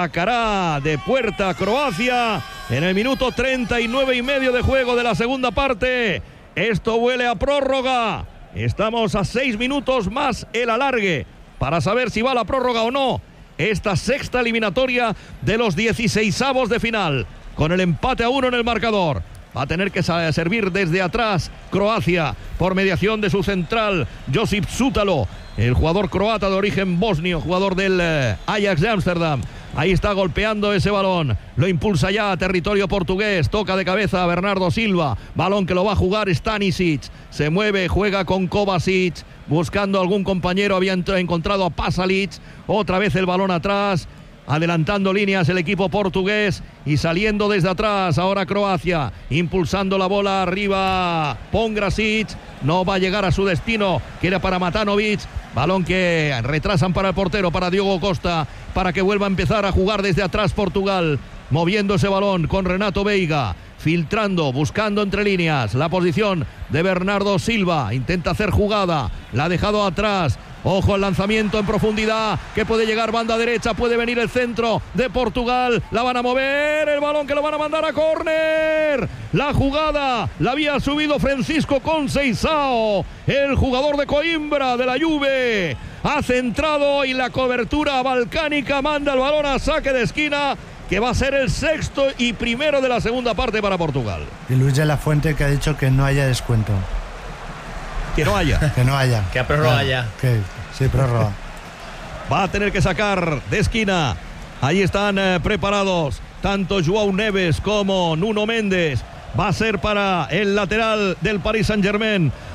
sacará de puerta Croacia en el minuto 39 y medio de juego de la segunda parte. Esto huele a prórroga. Estamos a 6 minutos más el alargue para saber si va a la prórroga o no. Esta sexta eliminatoria de los 16avos de final, con el empate a 1 en el marcador. Va a tener que servir desde atrás Croacia por mediación de su central Josip Zútalo, el jugador croata de origen bosnio, jugador del Ajax de Ámsterdam. Ahí está golpeando ese balón, lo impulsa ya a territorio portugués, toca de cabeza a Bernardo Silva, balón que lo va a jugar Stanisic, se mueve, juega con Kovacic, buscando algún compañero, había encontrado a Pasalic, otra vez el balón atrás, adelantando líneas el equipo portugués y saliendo desde atrás ahora Croacia, impulsando la bola arriba Pongrasic, no va a llegar a su destino, quiere para Matanovic, balón que retrasan para el portero, para Diogo Costa, para que vuelva a empezar a jugar desde atrás Portugal, moviendo ese balón con Renato Veiga, filtrando, buscando entre líneas la posición de Bernardo Silva, intenta hacer jugada, la ha dejado atrás. Ojo al lanzamiento en profundidad, que puede llegar banda derecha, puede venir el centro de Portugal, la van a mover, el balón que lo van a mandar a córner. La jugada la había subido Francisco Conceição, el jugador de Coimbra de la Juve. Ha centrado y la cobertura balcánica manda el balón a saque de esquina, que va a ser el sexto y primero de la segunda parte para Portugal. Y Luis de la Fuente, que ha dicho que no haya descuento. Que no haya. Que no haya. Que a prórroga ya. Sí, prórroga. Va a tener que sacar de esquina. Ahí están preparados tanto João Neves como Nuno Méndez. Va a ser para el lateral del Paris Saint-Germain,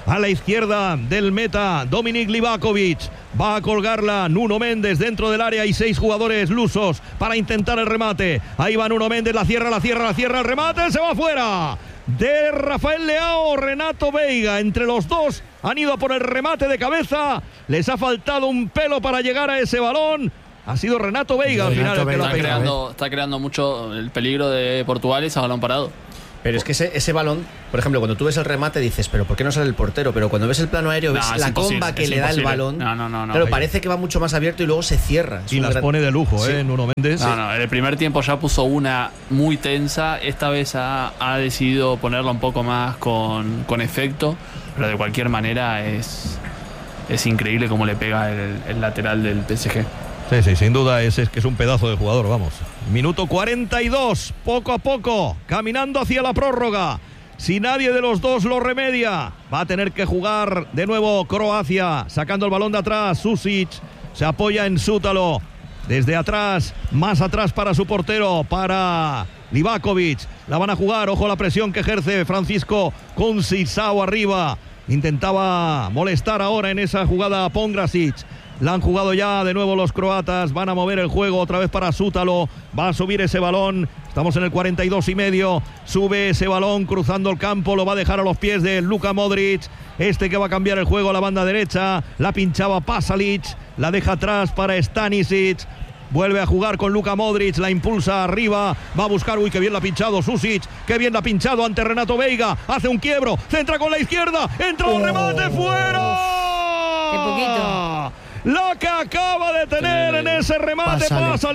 A la izquierda del meta, Dominik Livakovic. Va a colgarla Nuno Méndez dentro del área. Hay 6 jugadores lusos para intentar el remate. Ahí va Nuno Méndez, la cierra, el remate, se va fuera. De Rafael Leao, Renato Veiga. Entre los dos han ido por el remate de cabeza. Les ha faltado un pelo para llegar a ese balón. Ha sido Renato Veiga al final el que lo ha pegado. Está creando mucho el peligro de Portugal ese balón parado. Pero es que ese balón, por ejemplo, cuando tú ves el remate dices, pero ¿por qué no sale el portero? Pero cuando ves el plano aéreo, ves la comba que le da el balón. No. Claro, parece que va mucho más abierto y luego se cierra. Y las pone de lujo, Nuno Méndez. En el primer tiempo ya puso una muy tensa. Esta vez ha decidido ponerla un poco más con efecto. Pero de cualquier manera es increíble cómo le pega el lateral del PSG. Sí, sin duda es que es un pedazo de jugador, vamos. Minuto 42, poco a poco, caminando hacia la prórroga. Si nadie de los dos lo remedia, va a tener que jugar de nuevo Croacia, sacando el balón de atrás. Susic se apoya en Sútalo. Desde atrás, más atrás para su portero, para Livakovic. La van a jugar, ojo la presión que ejerce Francisco Conceição arriba. Intentaba molestar ahora en esa jugada a Pongrasic. La han jugado ya de nuevo los croatas. Van a mover el juego otra vez para Sútalo. Va a subir ese balón. Estamos en el 42,5. Sube ese balón cruzando el campo. Lo va a dejar a los pies de Luka Modric. Este que va a cambiar el juego a la banda derecha. La pinchaba Pasalic. La deja atrás para Stanisic. Vuelve a jugar con Luka Modric. La impulsa arriba. Va a buscar. Uy, qué bien la ha pinchado Susic. Qué bien la ha pinchado ante Renato Veiga. Hace un quiebro. Centra con la izquierda. Entra el remate. ¡Fuera! ¡Qué poquito! La que acaba de tener en ese remate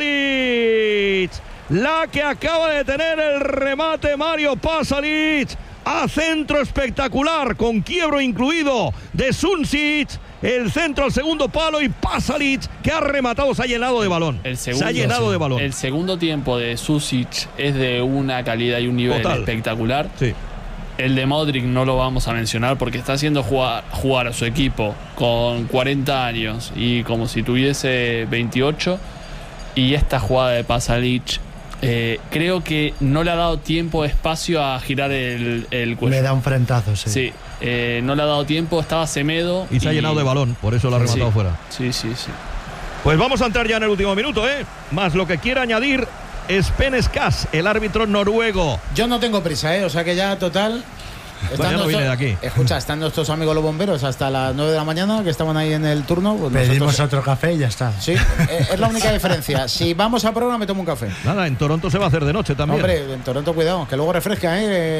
Pasalic. La que acaba de tener el remate Mario Pasalic. A centro espectacular, con quiebro incluido de Susic. El centro al segundo palo y Pasalic, que ha rematado, se ha llenado de balón. Se ha llenado de balón. El segundo tiempo de Susic es de una calidad y un nivel espectacular. Sí. El de Modric no lo vamos a mencionar porque está haciendo jugar a su equipo con 40 años y como si tuviese 28. Y esta jugada de Pasalic, creo que no le ha dado tiempo, espacio a girar el cuello. Le da un frentazo, sí. Sí, no le ha dado tiempo, estaba Semedo. Y se ha llenado de balón, por eso lo ha rematado fuera. Sí. Pues vamos a entrar ya en el último minuto, más lo que quiera añadir Sven Skas, el árbitro noruego. Yo no tengo prisa, o sea que ya total. Bueno, ya no viene de aquí. Escucha, están nuestros amigos los bomberos hasta las 9 de la mañana que estaban ahí en el turno. Pues pedimos otro café y ya está. Sí, es la única diferencia. Si vamos a programa me tomo un café. Nada, en Toronto se va a hacer de noche también. Hombre, en Toronto cuidado, que luego refresca,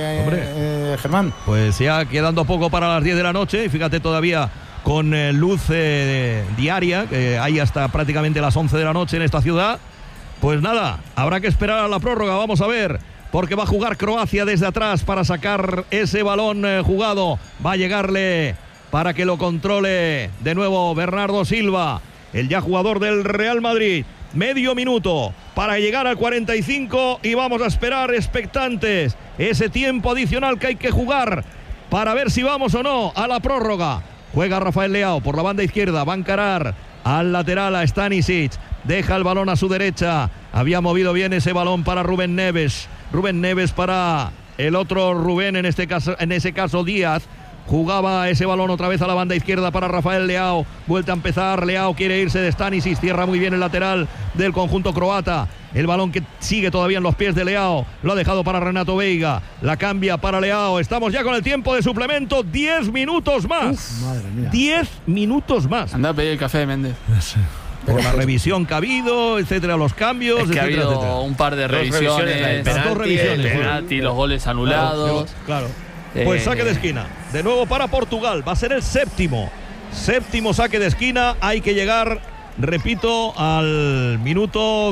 Germán. Pues ya quedando poco para las 10 de la noche y fíjate todavía con luz diaria, que hay hasta prácticamente las 11 de la noche en esta ciudad. Pues nada, habrá que esperar a la prórroga, vamos a ver, porque va a jugar Croacia desde atrás para sacar ese balón jugado. Va a llegarle para que lo controle de nuevo Bernardo Silva, el ya jugador del Real Madrid. Medio minuto para llegar al 45 y vamos a esperar expectantes ese tiempo adicional que hay que jugar para ver si vamos o no a la prórroga. Juega Rafael Leao por la banda izquierda, va a encarar al lateral a Stanisic. Deja el balón a su derecha. Había movido bien ese balón para Rubén Neves. Rubén Neves para el otro Rubén, en ese caso Díaz. Jugaba ese balón otra vez a la banda izquierda para Rafael Leao. Vuelta a empezar. Leao quiere irse de Stanisic. Cierra muy bien el lateral del conjunto croata. El balón que sigue todavía en los pies de Leao. Lo ha dejado para Renato Veiga. La cambia para Leao. Estamos ya con el tiempo de suplemento. 10 minutos más. Uf, madre mía. 10 minutos más. Anda a pedir el café de Méndez. Por la revisión que ha habido, etcétera, los cambios, es que etcétera, ha habido etcétera. Un par de revisiones, el penalti, los goles anulados. Claro. Pues saque de esquina. De nuevo para Portugal. Va a ser el séptimo saque de esquina. Hay que llegar, repito, al minuto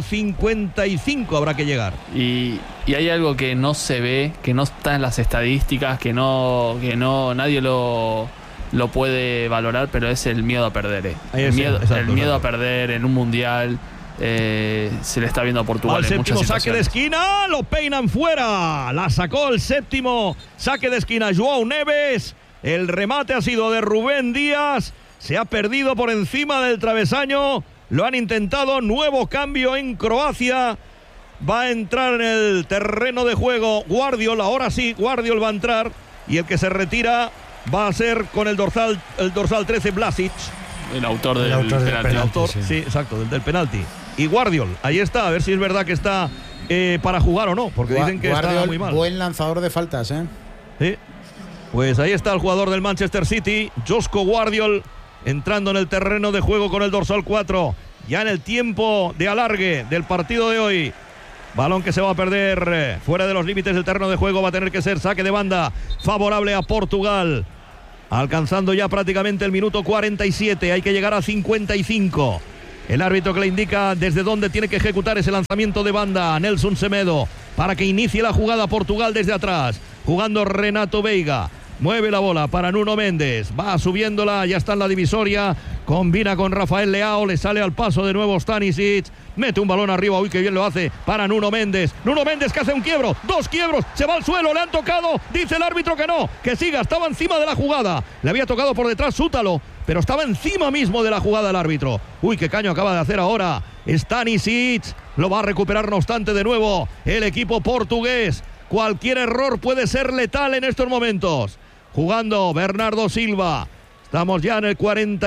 55 habrá que llegar. Y hay algo que no se ve, que no está en las estadísticas, que no nadie lo puede valorar, pero es el miedo a perder. El miedo a perder en un mundial. Se le está viendo a Portugal. Al en séptimo muchas saque de esquina, lo peinan fuera. La sacó el séptimo saque de esquina João Neves. El remate ha sido de Rubén Díaz. Se ha perdido por encima del travesaño. Lo han intentado. Nuevo cambio en Croacia. Va a entrar en el terreno de juego Guardiol. Ahora sí, Guardiol va a entrar. Y el que se retira va a ser con el dorsal 13 Vlasic. El autor del penalti. Sí, exacto, del penalti. Y Guardiol, ahí está, a ver si es verdad que está para jugar o no, porque dicen que Guardiol, está muy mal. Buen lanzador de faltas, ¿eh? Sí. Pues ahí está el jugador del Manchester City, Josko Guardiol, entrando en el terreno de juego con el dorsal 4, ya en el tiempo de alargue del partido de hoy. Balón que se va a perder fuera de los límites del terreno de juego, va a tener que ser saque de banda favorable a Portugal. Alcanzando ya prácticamente el minuto 47, hay que llegar a 55. El árbitro que le indica desde dónde tiene que ejecutar ese lanzamiento de banda a Nelson Semedo para que inicie la jugada Portugal desde atrás. Jugando Renato Veiga. Mueve la bola para Nuno Méndez. Va subiéndola, ya está en la divisoria. Combina con Rafael Leao. Le sale al paso de nuevo Stanisic. Mete un balón arriba. Uy, qué bien lo hace para Nuno Méndez. Nuno Méndez que hace un quiebro. 2 quiebros. Se va al suelo. Le han tocado. Dice el árbitro que no. Que siga. Estaba encima de la jugada. Le había tocado por detrás Sútalo. Pero estaba encima mismo de la jugada el árbitro. Uy, qué caño acaba de hacer ahora Stanisic. Lo va a recuperar no obstante de nuevo el equipo portugués. Cualquier error puede ser letal en estos momentos. Jugando Bernardo Silva. Estamos ya en el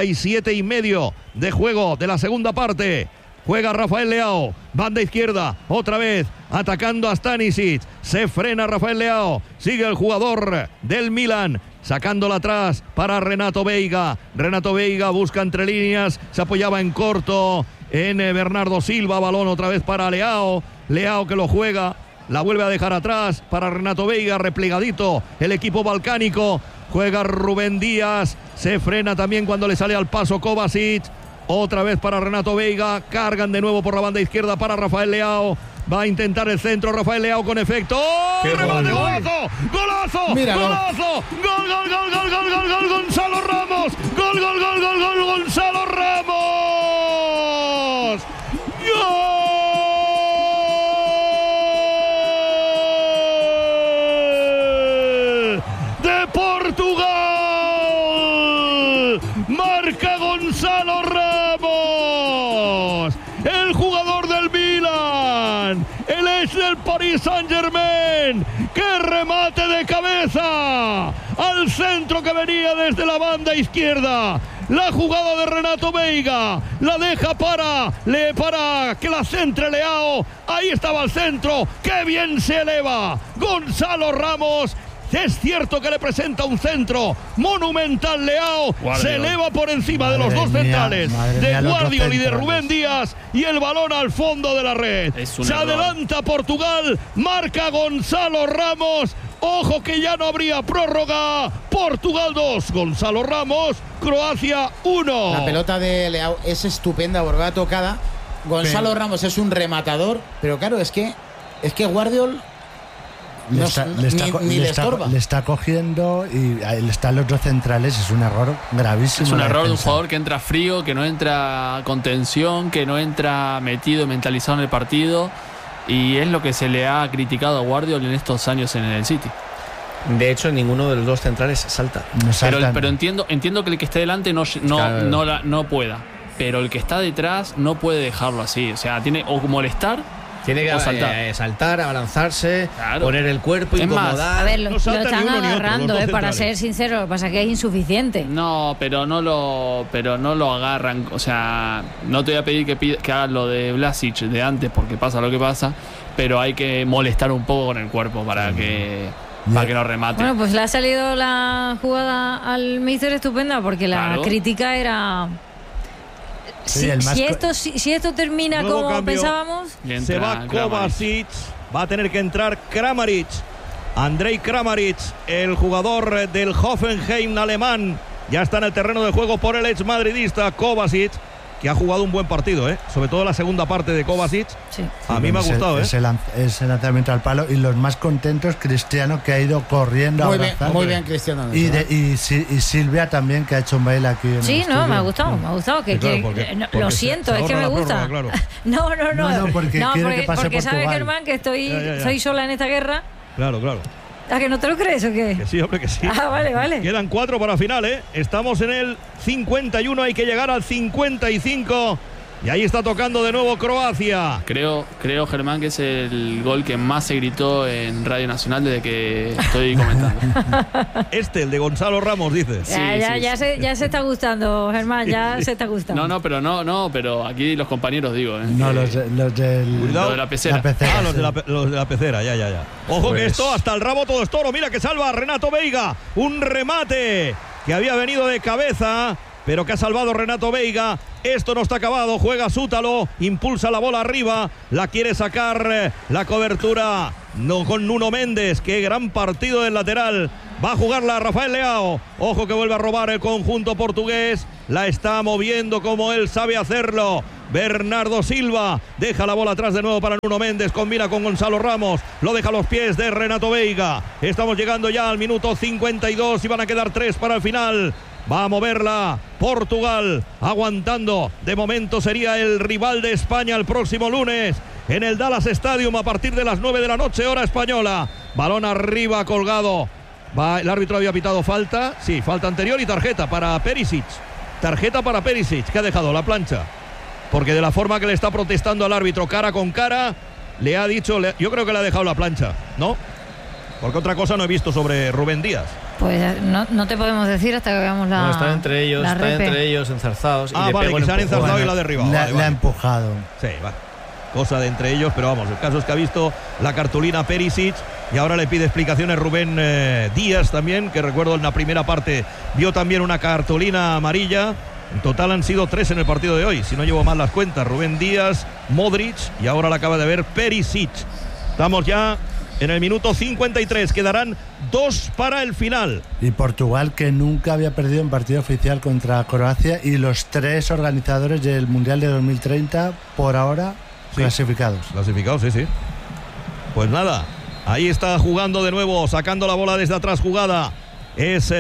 47,5 de juego de la segunda parte. Juega Rafael Leao. Banda izquierda. Otra vez atacando a Stanisic. Se frena Rafael Leao. Sigue el jugador del Milan. Sacándola atrás para Renato Veiga. Renato Veiga busca entre líneas. Se apoyaba en corto en Bernardo Silva. Balón otra vez para Leao. Leao que lo juega. La vuelve a dejar atrás para Renato Veiga, replegadito el equipo balcánico. Juega Rubén Díaz, se frena también cuando le sale al paso Kovacic. Otra vez para Renato Veiga, cargan de nuevo por la banda izquierda para Rafael Leao. Va a intentar el centro Rafael Leao con efecto. ¡Oh! ¡Remate, golazo! ¡Golazo! Míralo. ¡Golazo! ¡Gol, gol, gol, gol, gol, gol, gol! ¡Gonzalo Ramos! ¡Gol, gol, gol, gol, gol! ¡Gonzalo Ramos! ¡Gol! Portugal, marca Gonzalo Ramos, el jugador del Milan, el ex del Paris Saint-Germain. ¡Qué remate de cabeza! Al centro que venía desde la banda izquierda. La jugada de Renato Veiga, la deja para que la centre Leao. Ahí estaba el centro, ¡qué bien se eleva! Gonzalo Ramos. Es cierto que le presenta un centro monumental Leao. Guardiol. Se eleva por encima de los dos centrales, de Guardiol y de Rubén Díaz, y el balón al fondo de la red. Se adelanta Portugal, marca Gonzalo Ramos. Ojo que ya no habría prórroga. Portugal 2, Gonzalo Ramos, Croacia 1. La pelota de Leao es estupenda porque va tocada. Gonzalo Ramos es un rematador, pero claro, es que Guardiol le está cogiendo y están los dos centrales. Es un error gravísimo. Es un error de un jugador que entra frío, que no entra con tensión, que no entra metido, mentalizado en el partido, y es lo que se le ha criticado a Guardiola en estos años en el City. De hecho, ninguno de los dos centrales salta. Pero entiendo que el que esté delante no pueda, pero el que está detrás no puede dejarlo así. O sea, tiene o molestar. Tiene que saltar, abalanzarse, poner el cuerpo, incomodar. A ver, lo están agarrando, para ser sincero. Lo que pasa es que es insuficiente. No, pero no lo agarran. O sea, no te voy a pedir que hagas lo de Vlasic de antes porque pasa lo que pasa, pero hay que molestar un poco con el cuerpo para que lo remate. Bueno, pues le ha salido la jugada al míster estupenda porque la crítica era... Si esto termina como cambio, pensábamos, se va Kovacic, va a tener que entrar Kramaric, Andrej Kramaric, el jugador del Hoffenheim alemán. Ya está en el terreno de juego por el ex madridista Kovacic, que ha jugado un buen partido, sobre todo la segunda parte de Kovacic. Sí. A mí me ha gustado. Ese lanzamiento al palo, y los más contentos, Cristiano, que ha ido corriendo muy bien Cristiano. Y Silvia también, que ha hecho un baile aquí en sí, el no, estudio. me ha gustado porque lo siento, es que me gusta. Claro. No, porque porque sabe Germán que estoy sola en esta guerra. Claro. ¿A que no te lo crees o qué? Que sí, hombre, que sí. Ah, vale. Quedan 4 para final, Estamos en el 51, hay que llegar al 55. Y ahí está tocando de nuevo Croacia. Creo, Germán, que es el gol que más se gritó en Radio Nacional desde que estoy comentando. El de Gonzalo Ramos, dices. Ya se está gustando, Germán, se está gustando. Pero aquí los compañeros digo. No, los de la pecera. Los de la pecera, ya. Ojo pues, que esto, hasta el rabo todo es toro. Mira que salva Renato Veiga. Un remate que había venido de cabeza, pero que ha salvado Renato Veiga. Esto no está acabado, juega Sútalo, impulsa la bola arriba, la quiere sacar la cobertura con Nuno Méndez. Qué gran partido del lateral. Va a jugarla Rafael Leao. Ojo que vuelve a robar el conjunto portugués. La está moviendo como él sabe hacerlo. Bernardo Silva deja la bola atrás de nuevo para Nuno Méndez. Combina con Gonzalo Ramos. Lo deja a los pies de Renato Veiga. Estamos llegando ya al minuto 52 y van a quedar 3 para el final. Va a moverla Portugal, aguantando. De momento sería el rival de España el próximo lunes en el Dallas Stadium a partir de las 9 de la noche, hora española. Balón arriba colgado. El árbitro había pitado falta. Sí, falta anterior y tarjeta para Perisic. Tarjeta para Perisic, que ha dejado la plancha. Porque de la forma que le está protestando al árbitro cara con cara, le ha dicho, yo creo que le ha dejado la plancha, ¿no? Porque otra cosa no he visto sobre Rubén Díaz. Pues no te podemos decir hasta que veamos la. No, están entre ellos enzarzados. Vale, que se han enzarzado y la ha derribado. Le ha empujado. Sí, vale. Cosa de entre ellos, pero vamos, el caso es que ha visto la cartulina Perisic y ahora le pide explicaciones Rubén Díaz también, que recuerdo en la primera parte vio también una cartulina amarilla. En total han sido 3 en el partido de hoy, si no llevo mal las cuentas. Rubén Díaz, Modric y ahora la acaba de ver Perisic. Estamos ya en el minuto 53, quedarán 2 para el final. Y Portugal, que nunca había perdido en partido oficial contra Croacia, y los 3 organizadores del Mundial de 2030 por ahora clasificados. Clasificados, sí. Pues nada, ahí está jugando de nuevo, sacando la bola desde atrás jugada. Es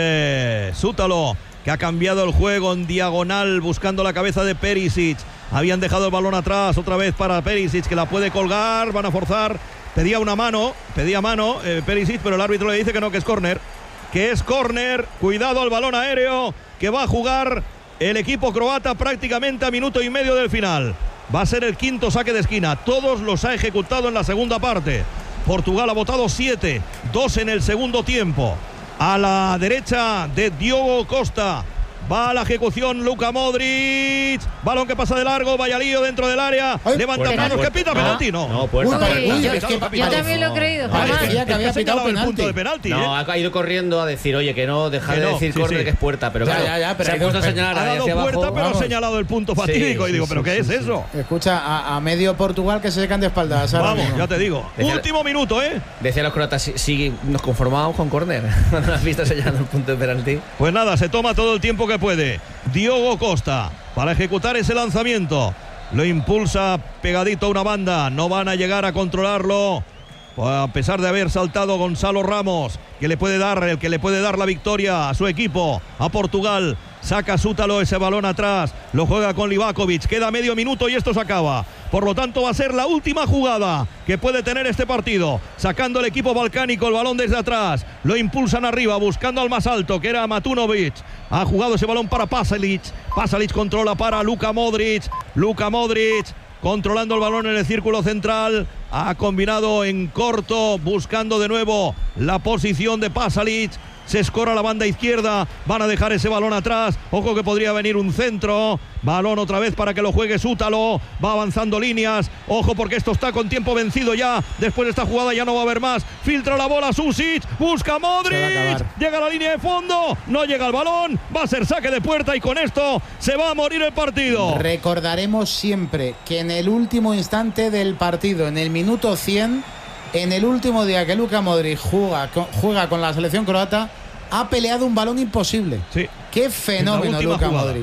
Sútalo, que ha cambiado el juego en diagonal, buscando la cabeza de Perisic. Habían dejado el balón atrás, otra vez para Perisic, que la puede colgar, van a forzar. Pedía mano Perisic, pero el árbitro le dice que no, que es córner. Cuidado al balón aéreo que va a jugar el equipo croata prácticamente a minuto y medio del final. Va a ser el 5º saque de esquina. Todos los ha ejecutado en la segunda parte. Portugal ha votado 7, 2 en el segundo tiempo. A la derecha de Diogo Costa. Va a la ejecución Luka Modric. Balón que pasa de largo. Vaya lío dentro del área. Levanta manos. ¿Qué pita? ¿Penalti? No. Yo también lo he creído. Parecía que había pitado el punto de penalti. No, ha ido corriendo a decir, oye, que no, deja de decir córner, que es puerta. Pero claro, pero se ha puesto a señalar ha dado puerta, pero ha señalado el punto fatídico. Y digo, ¿pero qué es eso? Escucha, a medio Portugal que se secan de espaldas. Vamos, ya te digo. Último minuto, ¿eh? Decían los croatas, sí, nos conformábamos con córner. Cuando has visto señalando el punto de penalti. Pues nada, se toma todo el tiempo que puede. Diogo Costa para ejecutar ese lanzamiento. Lo impulsa pegadito a una banda. No van a llegar a controlarlo. A pesar de haber saltado Gonzalo Ramos, que le puede dar la victoria a su equipo, a Portugal. Saca Sútalo ese balón atrás, lo juega con Livakovic, queda medio minuto y esto se acaba. Por lo tanto va a ser la última jugada que puede tener este partido, sacando el equipo balcánico el balón desde atrás, lo impulsan arriba buscando al más alto, que era Matunovic. Ha jugado ese balón para Pasalic controla para Luka Modric controlando el balón en el círculo central. Ha combinado en corto, buscando de nuevo la posición de Pasalic. Se escora la banda izquierda, van a dejar ese balón atrás. Ojo que podría venir un centro. Balón otra vez para que lo juegue Sútalo. Va avanzando líneas. Ojo porque esto está con tiempo vencido ya. Después de esta jugada ya no va a haber más. Filtra la bola Susic. Busca Modric. Llega a la línea de fondo. No llega el balón. Va a ser saque de puerta y con esto se va a morir el partido. Recordaremos siempre que en el último instante del partido, en el minuto 100, en el último día que Luka Modric juega con la selección croata, ha peleado un balón imposible. Sí. Qué fenómeno Luka Modric.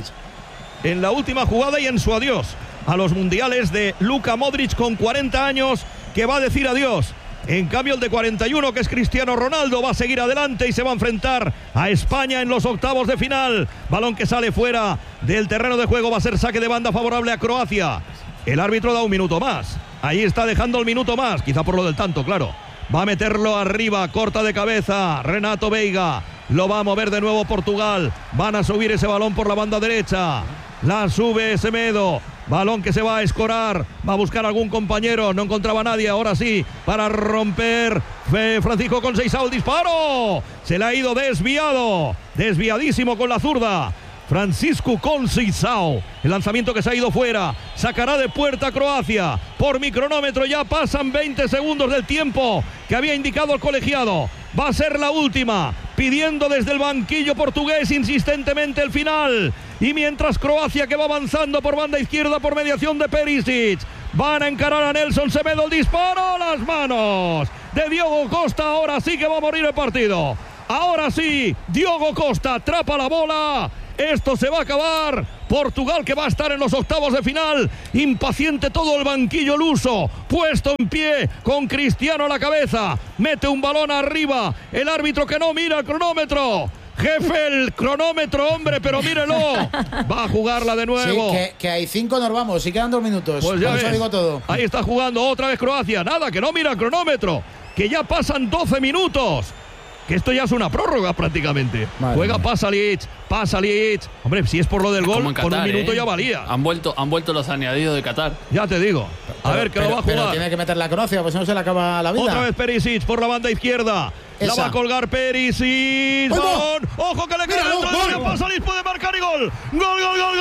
En la última jugada y en su adiós a los mundiales de Luka Modric con 40 años, que va a decir adiós. En cambio el de 41, que es Cristiano Ronaldo, va a seguir adelante y se va a enfrentar a España en los octavos de final. Balón que sale fuera del terreno de juego, va a ser saque de banda favorable a Croacia. El árbitro da un minuto más. Ahí está dejando el minuto más, quizá por lo del tanto, claro. Va a meterlo arriba, corta de cabeza Renato Veiga. Lo va a mover de nuevo Portugal. Van a subir ese balón por la banda derecha. La sube Semedo. Balón que se va a escorar, va a buscar algún compañero, no encontraba a nadie, ahora sí, para romper Francisco Conceição, el disparo, se le ha ido desviadísimo con la zurda. Francisco Conceição, el lanzamiento que se ha ido fuera, sacará de puerta Croacia. Por mi cronómetro ya pasan 20 segundos del tiempo que había indicado el colegiado. Va a ser la última, pidiendo desde el banquillo portugués insistentemente el final. Y mientras Croacia, que va avanzando por banda izquierda por mediación de Perisic, van a encarar a Nelson Semedo, el disparo a las manos de Diogo Costa. Ahora sí que va a morir el partido. Ahora sí, Diogo Costa atrapa la bola. Esto se va a acabar. Portugal, que va a estar en los octavos de final. Impaciente todo el banquillo luso, puesto en pie con Cristiano a la cabeza. Mete un balón arriba. El árbitro que no mira el cronómetro. Jefe, el cronómetro, hombre, pero mírelo. Va a jugarla de nuevo. Sí, que hay 5, nos vamos y quedan 2 minutos. Pues ya eso digo todo. Ahí está jugando otra vez Croacia. Nada, que no mira el cronómetro. Que ya pasan 12 minutos. Que esto ya es una prórroga prácticamente. Madre Juega Pasalic. Hombre, si es por lo del gol, Qatar, con un minuto ya valía. Han vuelto los añadidos de Qatar. Ya te digo. A ver, que lo va a jugar. Pero tiene que meter la Croacia, pues no se le acaba la vida. Otra vez Perisic por la banda izquierda. La va a colgar Perisic. Balón. Ojo que le queda dentro del área. Pasalic puede marcar y gol. Gol.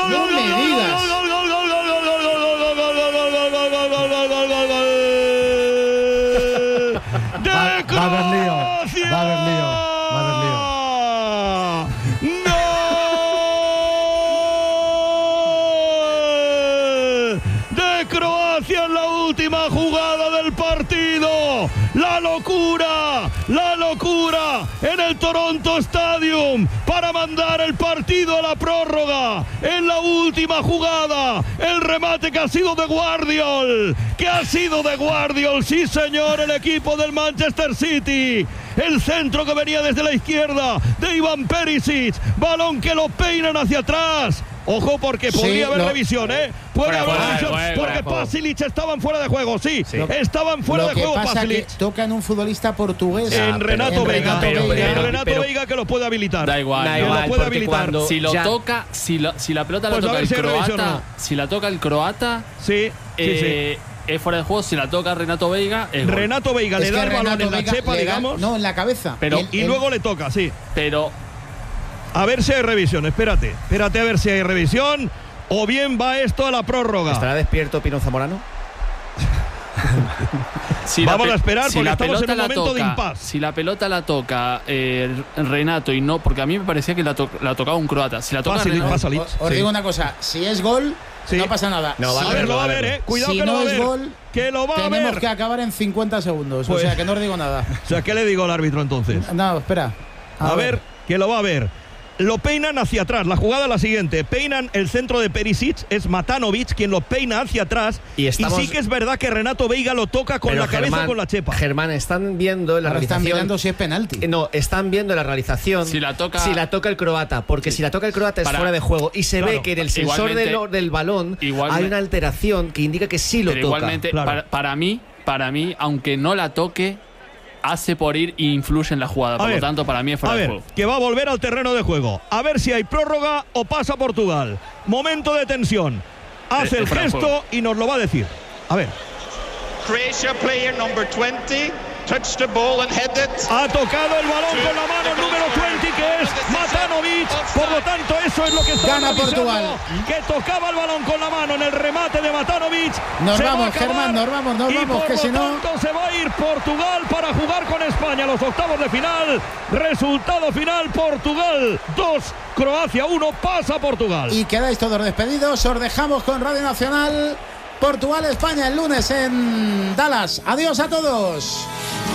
De Croacia. Va a haber lío. ¡Gol! De Croacia en la última jugada del partido. La locura en el Toronto Stadium para mandar el partido a la prórroga. En la última jugada, el remate que ha sido de Guardiol. Sí señor, el equipo del Manchester City. El centro que venía desde la izquierda de Ivan Perisic. Balón que lo peinan hacia atrás. Ojo, porque podría haber revisión, ¿eh? Puede haber revisión, porque Pasalic estaban fuera de juego, sí. Estaban fuera de juego Pasalic. Toca en un futbolista portugués. En Renato Veiga. Renato Veiga, que lo puede habilitar. Da igual, lo puede habilitar. Si lo toca, si la pelota la toca el croata, si la toca el croata, sí. Es fuera de juego. Si la toca Renato Veiga, Renato Veiga le da el balón en la chepa, digamos. No, en la cabeza. Y luego le toca, sí. Pero a ver si hay revisión, espérate a ver si hay revisión, o bien va esto a la prórroga. ¿Estará despierto Pino Zamorano? Vamos a esperar, porque estamos en un momento de impasse. Si la pelota la toca Renato y no, porque a mí me parecía que la tocaba un croata. Si la toca Pasalic, os digo una cosa, si es gol, no pasa nada. No, lo va a ver, Cuidado, si que no lo va a es ver. Gol, que lo va a ver. Tenemos que acabar en 50 segundos. Pues, o sea, que no os digo nada. O sea, ¿qué le digo al árbitro entonces? No, espera. A ver, que lo va a ver. Lo peinan hacia atrás. La jugada es la siguiente. Peinan el centro de Perisic. Es Matanovic quien lo peina hacia atrás. Y sí que es verdad que Renato Veiga lo toca con la cabeza o con la chepa. Germán, están viendo la realización. Están mirando si es penalti. No, están viendo la realización. Si la toca el croata. Porque si la toca el croata es fuera de juego. Y se ve que en el sensor del balón hay una alteración que indica que sí lo toca. Igualmente, para mí, aunque no la toque, hace por ir e influye en la jugada. Por lo tanto, para mí es fuera de juego. Que va a volver al terreno de juego. A ver si hay prórroga o pasa Portugal. Momento de tensión. Hace el gesto y nos lo va a decir. A ver. Croatia player number 20 touched the ball and headed. Ha tocado el balón con la mano el número 20, que es Matanovic. Por lo tanto, eso es lo que está gana Portugal. Que tocaba el balón con la mano en el remate de Matanovic. Nos vamos, Germán, nos vamos, que si no. Se va a ir Portugal para jugar con España a los octavos de final. Resultado final: Portugal 2, Croacia 1. Pasa Portugal. Y quedáis todos despedidos. Os dejamos con Radio Nacional. Portugal-España el lunes en Dallas. Adiós a todos.